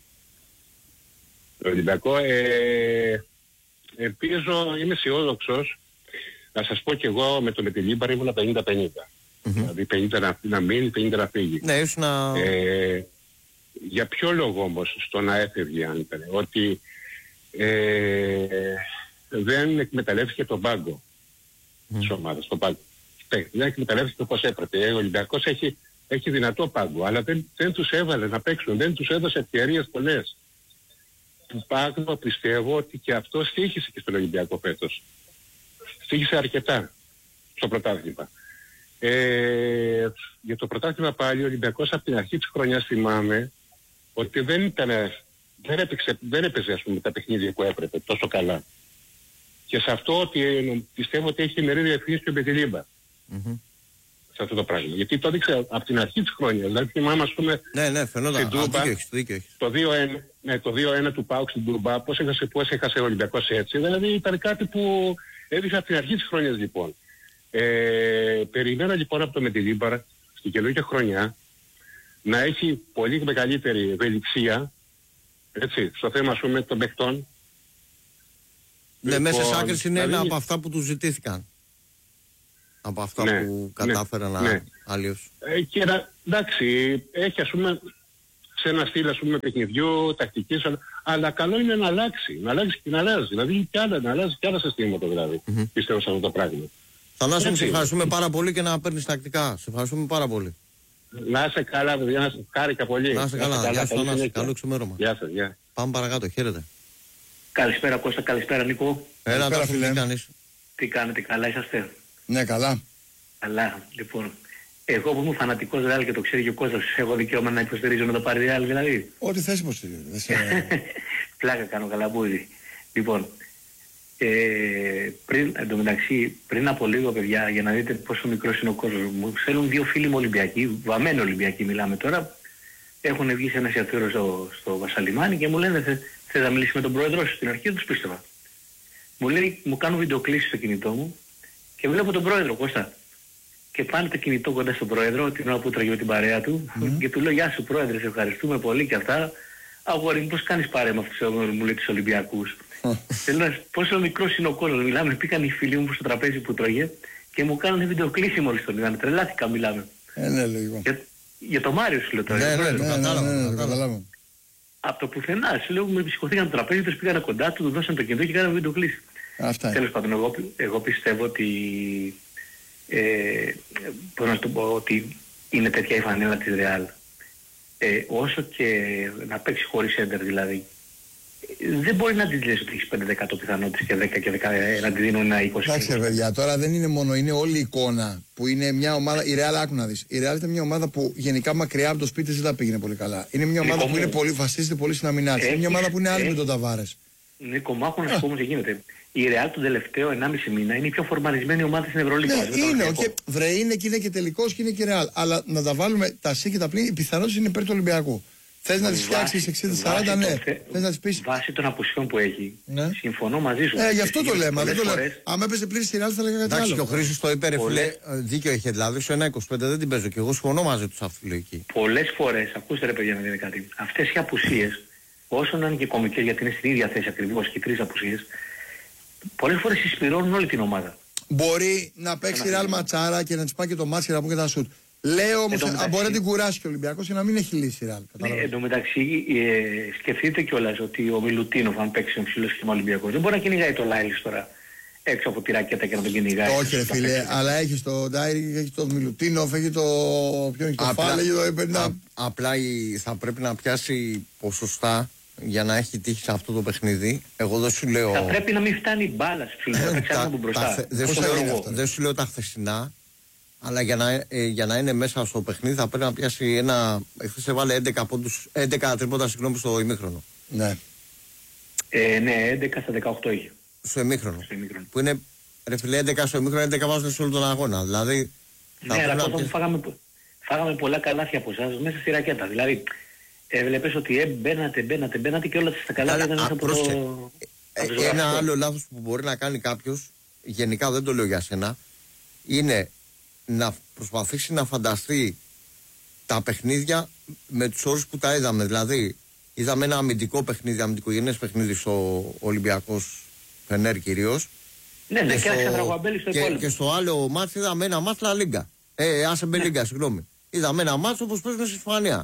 Το Ολυμπιακό, ε, ελπίζω, είμαι αισιόδοξος. Να σας πω κι εγώ με το με τη Λίμπαρ ήμουν πενήντα πενήντα. Mm-hmm. Δηλαδή πενήντα να, να μείνει, πενήντα να φύγει. Ναι, ήσουν να... ε, για ποιο λόγο όμως στο να έφευγε αν ήταν, ότι ε, δεν εκμεταλλεύτηκε τον πάγκο mm. της ομάδας, τον πάγκο. Δεν εκμεταλλεύτηκε όπως έπρεπε. Ο Ολυμπιακός έχει, έχει δυνατό πάγκο, αλλά δεν, δεν τους έβαλε να παίξουν, δεν τους έδωσε ευκαιρίες πολλές. Του πάγκο πιστεύω ότι και αυτό στοίχησε και στον Ολυμπιακό φέτος. Στοίχησε αρκετά στο πρωτάθλημα. Ε, για το πρωτάθλημα πάλι ο Ολυμπιακός από την αρχή της χρονιάς θυμάμαι ότι δεν ήταν, δεν έπαιξε, δεν έπαιζε ας πούμε τα παιχνίδια που έπρεπε τόσο καλά. Και σε αυτό ότι, πιστεύω ότι έχει μερίδιο ευθύνης και με τη Λίμπα. Mm-hmm. Σε αυτό το πράγμα. Γιατί το έδειξε από την αρχή της χρονιάς. Δηλαδή θυμάμαι ας πούμε ναι, ναι, φαινόταν. Στην Τούμπα, το δύο ένα, ναι, το δύο ένα του ΠΑΟΚ στην Τούμπα, πώς έχασε, πώς έχασε ο Ολυμπιακός έτσι. Δηλαδή ήταν κάτι που έδειξε από την αρχή της χρονιάς λοιπόν. Ε, περιμένω λοιπόν από το Μεντιλίμπαρ στην καινούργια χρονιά να έχει πολύ μεγαλύτερη ευελιξία, έτσι, στο θέμα, ας πούμε, των παιχτών. Ναι, λοιπόν, μέσα σε άκρης είναι δηλαδή... ένα από αυτά που τους ζητήθηκαν. Από αυτά ναι, που κατάφεραν ναι, να... ναι. αλλιώς. Ε, και να, εντάξει, έχει, ας πούμε, σε ένα στυλ, ας πούμε, παιχνιδιού, τακτικής, αλλά, αλλά καλό είναι να αλλάξει, να αλλάξει και να αλλάζει. Δηλαδή και άλλα, να αλλάζει και άλλα συστήματα, δηλαδή, mm-hmm. πιστεύω σε αυτό το πράγμα. Θανάση, σε ευχαριστούμε πάρα πολύ και να παίρνεις τακτικά. Σε ευχαριστούμε πάρα πολύ. Να είσαι καλά, παιδιά, να σε χάρηκα πολύ. Να είσαι καλά, γεια σου Θανάση, καλό ξημέρωμα. Γεια σας, γεια. Πάμε παρακάτω, χαίρετε. Καλησπέρα Κώστα, καλησπέρα Νίκο. Έλα, τα φίλε. Τι κάνετε, καλά είσαστε? Ναι, καλά. Καλά, λοιπόν. Εγώ που είμαι φανατικός Ρεάλ και το ξέρει και ο Κώστας, έχω δικαίωμα να υποστηρίζω να το πάρει Ρεάλ δηλαδή? Ό,τι θες υποστηρίζω. Σε... Πλάκα κάνω, καλαμπούδι. Λοιπόν, ε, πριν, εντωμεταξύ, πριν από λίγο παιδιά, για να δείτε πόσο μικρός είναι ο κόσμος, μου στέλνουν δύο φίλοι μου Ολυμπιακοί, βαμμένοι Ολυμπιακοί μιλάμε τώρα, έχουν βγει σε ένα εστιατόριο στο, στο Βασαλιμάνι και μου λένε θε, θες να μιλήσεις με τον πρόεδρό σου? Στην αρχή δεν τους πίστευα. Μου λέει, μου κάνουν βιντεοκλήσεις στο κινητό μου και βλέπω τον πρόεδρο, Κώστα. Και πάνε το κινητό κοντά στον πρόεδρο την ώρα που τραγιώ την παρέα του mm. και του λέω, γεια σου πρόεδρε, σε ευχαριστούμε πολύ και αυτά. Αγόρι μου, πώς κάνεις παρέα με αυτούς, μου λέει, τους Ολυμπιακούς? Θέλω να πόσο μικρός είναι ο κόσμος, μιλάμε, πήγαν οι φίλοι μου στο τραπέζι που τρώγε και μου κάνουν βιντεοκλήση μόλις τον είδαμε, τρελάθηκα μιλάμε. Ε, ναι, λίγο. Για, για το Μάριο σου λέω τώρα. Ναι, ναι, ναι, ναι, κατάλαβα. Από το πουθενά, σου λέω, με σηκωθήκαν το τραπέζι, τους πήγαν κοντά του, του δώσαν το κινητό και κάναν βιντεοκλήση. Τέλος πάντων, εγώ, εγώ πιστεύω ότι Ε, μπορώ να σου πω ότι είναι τέτοια η φανέλα της Ρεάλ. Ε, όσο και να παίξει χωρίς έντερ δηλαδή, δεν μπορεί να της λες ότι έχεις πέντε τοις εκατό πιθανότητες και δέκα και δέκα να τη δίνουν ένα είκοσι τοις εκατό. Εντάξει παιδιά, τώρα δεν είναι μόνο, είναι όλη η εικόνα που είναι μια ομάδα, η Ρεάλ, άκου να δεις, η Ρεάλ ήταν μια ομάδα που γενικά μακριά από το σπίτι δεν τα πήγαινε πολύ καλά. Είναι μια ομάδα Νίκο που είναι πολύ, βασίζεται πολύ στην αμυνά της. Είναι μια ομάδα που είναι άλλη με τον Ταβάρες. Νίκο, μ' άκου να σου πω όμως τι γίνεται. Η Ρεάλ τον τελευταίο ενάμιση μήνα είναι η πιο φορμαρισμένη ομάδα στην Ευρωλίγα. Ναι, είναι, και, βρε, είναι και είναι και τελικός και είναι και Ρεάλ. Αλλά να τα βάλουμε τα σί και τα πλήν, οι πιθανότητες είναι υπέρ του Ολυμπιακού. Θες να τις φτιάξεις εξήντα σαράντα, ναι. Θες να τις πεις. Βάσει των απουσιών που έχει, ναι. Συμφωνώ μαζί σου. Ε, γι' αυτό το λέμε. Δεν το λέμε. Αν έπαιζε πλήρη στη Ρεάλ θα λέγαμε κάτι άλλο. Εντάξει, και ο Χρήστος το είπε, ρε φίλε, δίκιο είχε δηλαδή. Στο ένα είκοσι πέντε δεν την παίζω και εγώ συμφωνώ μαζί του σε αυτή τη λογική. Πολλές φορές, ακούστε ρε παιδιά να δείτε κάτι. Αυτές οι απουσίες, όσο να είναι και κομικές, γιατί είναι στην ίδια θέση ακριβώς και τρεις απουσίες, πολλές φορές συσπηρώνουν όλη την ομάδα. Μπορεί να παίξει η Ρεάλ ματσάρα και να της πάει και το μάτς και να πούμε και τα σουτ. Λέω όμως, αν μπορεί να την κουράσει και ο Ολυμπιακός και να μην έχει λύσει η Ρεάλ. Ναι, εν τω μεταξύ, ε, σκεφτείτε κιόλας ότι ο Μιλουτίνοφ, αν παίξει ο ψηλός και ο Ολυμπιακός, δεν μπορεί να κυνηγάει το Λάιλις τώρα έξω από τη ρακέτα και να τον κυνηγάει. Όχι, ρε φίλε, αλλά έχει το Ντάιρι, έχει το Μιλουτίνοφ, έχει το. Ποιο είναι το Φάλ, έχει το Επενά. Απλά θα πρέπει να πιάσει ποσοστά για να έχει τύχει σε αυτό το παιχνίδι. Εγώ δεν σου λέω. Θα πρέπει να μην φτάνει μπάλα στους ψηλούς, από μπροστά. Δεν σου λέω τα χθεσινά. Αλλά για να, ε, για να είναι μέσα στο παιχνίδι θα πρέπει να πιάσει ένα. Εχθές έβαλε έντεκα, πόντους, έντεκα τρίποτα συγγνώμη στο ημίχρονο. Ναι. Ε, ναι, έντεκα στα δεκαοκτώ είχε. Στο ημίχρονο. Στο ημίχρονο. Που είναι ρε φίλε έντεκα στο ημίχρονο, έντεκα βάζουν σε όλο τον αγώνα. Δηλαδή. Ναι, αλλά να... πιάσει... φάγαμε, φάγαμε πολλά καλάθια από εσάς μέσα στη ρακέτα. Δηλαδή έβλεπες ότι ε, μπαίνατε, μπαίνατε, μπαίνατε και όλα στα καλάθια ήταν μέσα από το. Ε, ε, ένα άλλο λάθος που μπορεί να κάνει κάποιος, γενικά δεν το λέω για σένα, είναι να προσπαθήσει να φανταστεί τα παιχνίδια με τους όρους που τα είδαμε. Δηλαδή, είδαμε ένα αμυντικό παιχνίδι, αμυντικογενές παιχνίδι στο Ολυμπιακός Φενέρ κυρίως. Ναι, ναι, και, στο... στο και, και στο άλλο μάτς είδαμε ένα μάτς Λα Λίγκα. Ε, άσε μπε Λίγκα, συγγνώμη. Είδαμε ένα μάτς όπως παίζουμε στη Ισπανία.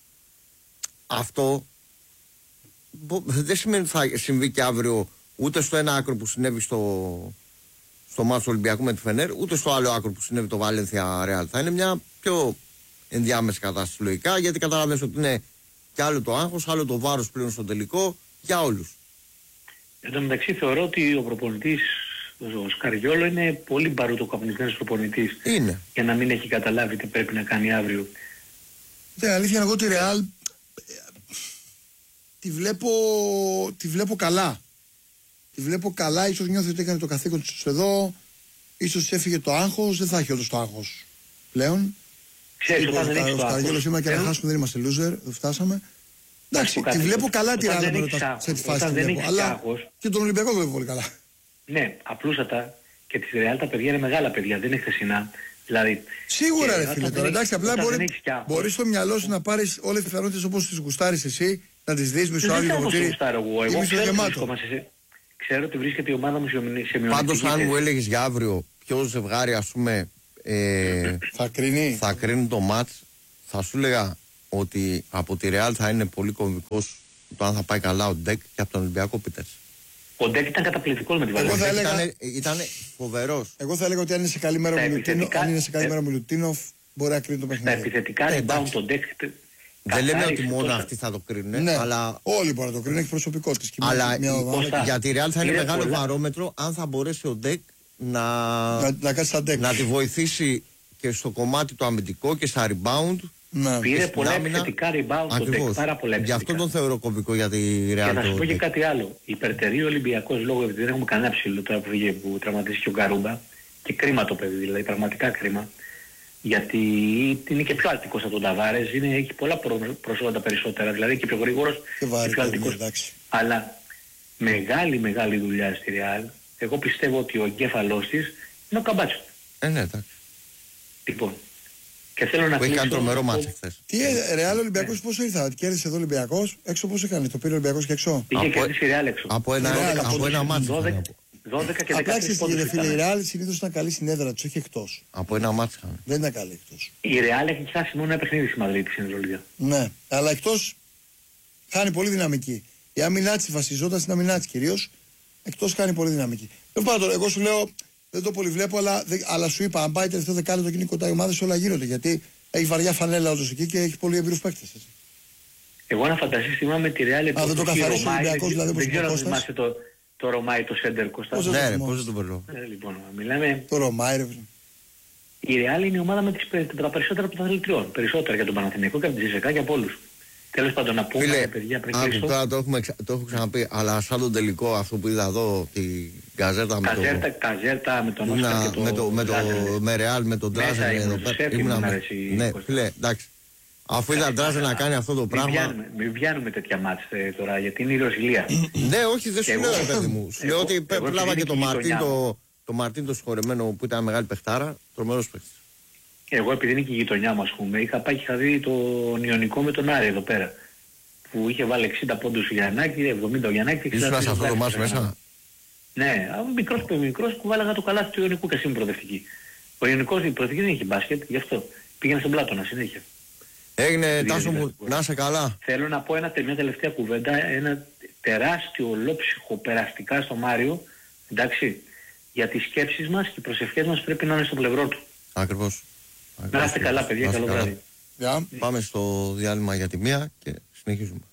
Αυτό δεν σημαίνει ότι θα συμβεί και αύριο ούτε στο ένα άκρο που συνέβη στο, στο μάτς του Ολυμπιακού με τη Φενέρ, ούτε στο άλλο άκρο που συνέβη το Βαλένθια Ρεάλ. Θα είναι μια πιο ενδιάμεση κατάσταση λογικά, γιατί καταλαβαίνεις ότι είναι και άλλο το άγχος, άλλο το βάρος πλέον στο τελικό για όλους. Εν τω μεταξύ θεωρώ ότι ο προπονητής, ο Σκαριόλο, είναι πολύ μπαρουτοκαπνισμένος προπονητής. Είναι. Για να μην έχει καταλάβει τι πρέπει να κάνει αύριο. Ναι, αλήθεια εγώ τη Ρεάλ τη βλέπω, τη βλέπω καλά. Τη βλέπω καλά, ίσως νιώθει ότι έκανε το καθήκον της εδώ, ίσως έφυγε το άγχος, δεν θα έχει όλος το άγχος πλέον. Ξέρεις, όταν δεν έχεις το άγχος. Σκαριόλος είμαι και να χάσουμε, δεν είμαστε loser, δεν φτάσαμε. Εντάξει, τη βλέπω καλά τη Ρεάλ σε τη φάση τη βλέπω, αλλά και τον Ολυμπιακό βλέπω πολύ καλά. Ναι, απλούστατα και της Real τα παιδιά είναι μεγάλα παιδιά, δεν είναι χθεσινά. Δηλαδή, σίγουρα ρε φίλε τώρα, έχεις, εντάξει, απλά μπορεί, μπορείς στο μυαλό σου να πάρεις όλες τις πιθανότητες όπως τις γουστάρεις εσύ, να τις δεις μισοάδιο το ποτήρι ή μισογεμάτο. Ξέρω ότι βρίσκεται η ομάδα μου σε μειονεκτική. Πάντως αν μου έλεγες για αύριο ποιο ζευγάρι ας πούμε ε, θα, κρίνει. θα κρίνει το μάτς, θα σου έλεγα ότι από τη Real θα είναι πολύ κομβικός το αν θα πάει καλά ο Ντεκ και από τον Ολυμπιακό Πίτερς. Ο Ντεκ ήταν καταπληκτικός με την Βαλένθια. Έλεγα... Ήταν φοβερός. Εγώ θα έλεγα ότι αν είναι σε καλή μέρα ο επιθετικά... Μιλουτίνοφ μπορεί να κρίνει το παιχνίδι. Τα επιθετικά rebound τον Ντεκ. Δεν λέμε ότι μόνο αυτοί θα το κρίνουν. Ναι, αλλά... όλοι μπορούν να το κρίνουν, έχει προσωπικό της. Αλλά για τη Real θα είναι μεγάλο πολλά... βαρόμετρο αν θα μπορέσει ο Ντεκ να... Να, να, να τη βοηθήσει και στο κομμάτι το αμυντικό και στα rebound. Να. Πήρε πολλά επιθετικά rebound το Ντεκ, πάρα πολλά επιθετικά. Γι' αυτό τον θεωρώ κομβικό για τη Real. Και να σου πω και κάτι άλλο. Υπερτερεί ο Ολυμπιακός λόγω, επειδή δεν έχουμε κανένα ψηλό τώρα που βγήκε που τραυματίστηκε ο Γκαρούμπα. Και κρίμα το παιδί, δηλαδή πραγματικά κρίμα. Γιατί είναι και πιο αλτικός από τον Ταβάρες, είναι, έχει πολλά προσόντα περισσότερα, δηλαδή και πιο γρήγορος και, και πιο αλτικός. Αλλά μεγάλη μεγάλη δουλειά στη Real. Εγώ πιστεύω ότι ο εγκέφαλός της είναι ο Καμπάτσο. Ε, ναι, εντάξει. Λοιπόν, και θέλω να κλείσω... Έχει κάνει τρομερό μάτι χθες. Τι, Real Ολυμπιακός ναι. Πόσο ήρθα, κέρδισε εδώ Ολυμπιακός, έξω πόσο έκανε, το πήρε ο Ολυμπιακός και έξω. Είχε κερδίσει η Real έξω. Από ένα, από ένα μάτι. δώδεκα και δεκατρείς πόντους. Απλά η Real συνήθως ήταν καλή στην έδρα τους, όχι εκτός. Από ένα μάτι. Δεν ήταν καλή εκτός. Η Real έχει χάσει μόνο ένα παιχνίδι στη Μαδρίτη στην Ευρωλίγα. Ναι, αλλά εκτός χάνει πολύ δυναμική. Η άμυνά της βασιζόταν στην άμυνά της κυρίως, εκτός χάνει πολύ δυναμική. Δεν πάντων, εγώ σου λέω, δεν το πολύ βλέπω, αλλά, αλλά σου είπα, αν πάει τελευταίο δεκάλεπτο και είναι κοντά οι ομάδες, όλα γίνονται. Γιατί έχει βαριά φανέλα όντως εκεί και έχει πολύ εμπειρούς παίκτες. Εγώ να φανταστείς θυμάμαι τη Real. Α, δεν το καθαρίσει ο Ολυμπιακός, δηλαδή όπως είναι ο Κώστας. Το Ρωμάι, το Σέντερ Κώστα. Ναι, πώς δεν το περνώ. Ε, λοιπόν, μιλάμε... Το Ρωμάι, ρε. Η Real είναι η ομάδα με τις, τα περισσότερα πρωταθλητριών. Περισσότερα για τον Παναθηναϊκό και από τη Ζεσεκά και από όλους. Τέλος πάντων, να πούμε, φίλε, παιδιά, πριν κλείσω... Τώρα το, έχουμε, το έχω ξαναπεί, αλλά σαν τον τελικό αυτό που είδα εδώ, τη Καζέρτα με Καζέρτα, το... Καζέρτα με τον Όσκα και το... Με το, με το, με Real, με τον Ντράζερ εδώ πέρα. Ναι, φίλε, εντάξει. Αφού είδα Ντράζερ να κάνει αυτό το πράγμα... Μην πιάνουμε τέτοια μάτς τώρα, γιατί είναι η Ρωσιλία. Ναι, όχι, δεν σου λέω, παιδί μου. Σου λέω ότι πλάβα και τον Μαρτίν, το Μαρτίν το συγχωρεμένο που ήταν μεγάλη παιχτάρα, τρομερός παίκτης. Εγώ επειδή είναι και η γειτονιά μου, ας πούμε, είχα πάει και είχα δει τον Ιωνικό με τον Άρη εδώ πέρα. Που είχε βάλει εξήντα πόντους ο Γιαννάκη, εβδομήντα ο Γιαννάκη. Ήσουν σε αυτό το μάτς μέσα. Ναι, μικρός που μικρός κουβάλαγα το καλάθι του Ιωνικού και εσύ προοδευτική. Ο Ιωνικός η προοδευτική δεν είχε μπάσκετ, γι' αυτό πήγαινε στον Πλάτωνα συνέχεια. Έγινε, Τάσο μου, να είσαι καλά. Θέλω να πω ένα, μια τελευταία κουβέντα, ένα τεράστιο ολόψυχο περαστικά στο Μάριο, εντάξει, για τις σκέψεις μας και οι προσευχές μας πρέπει να είναι στο πλευρό του. Ακριβώς. Να είστε καλά παιδιά, καλό βράδυ. Πάμε στο διάλειμμα για τη μία και συνεχίζουμε.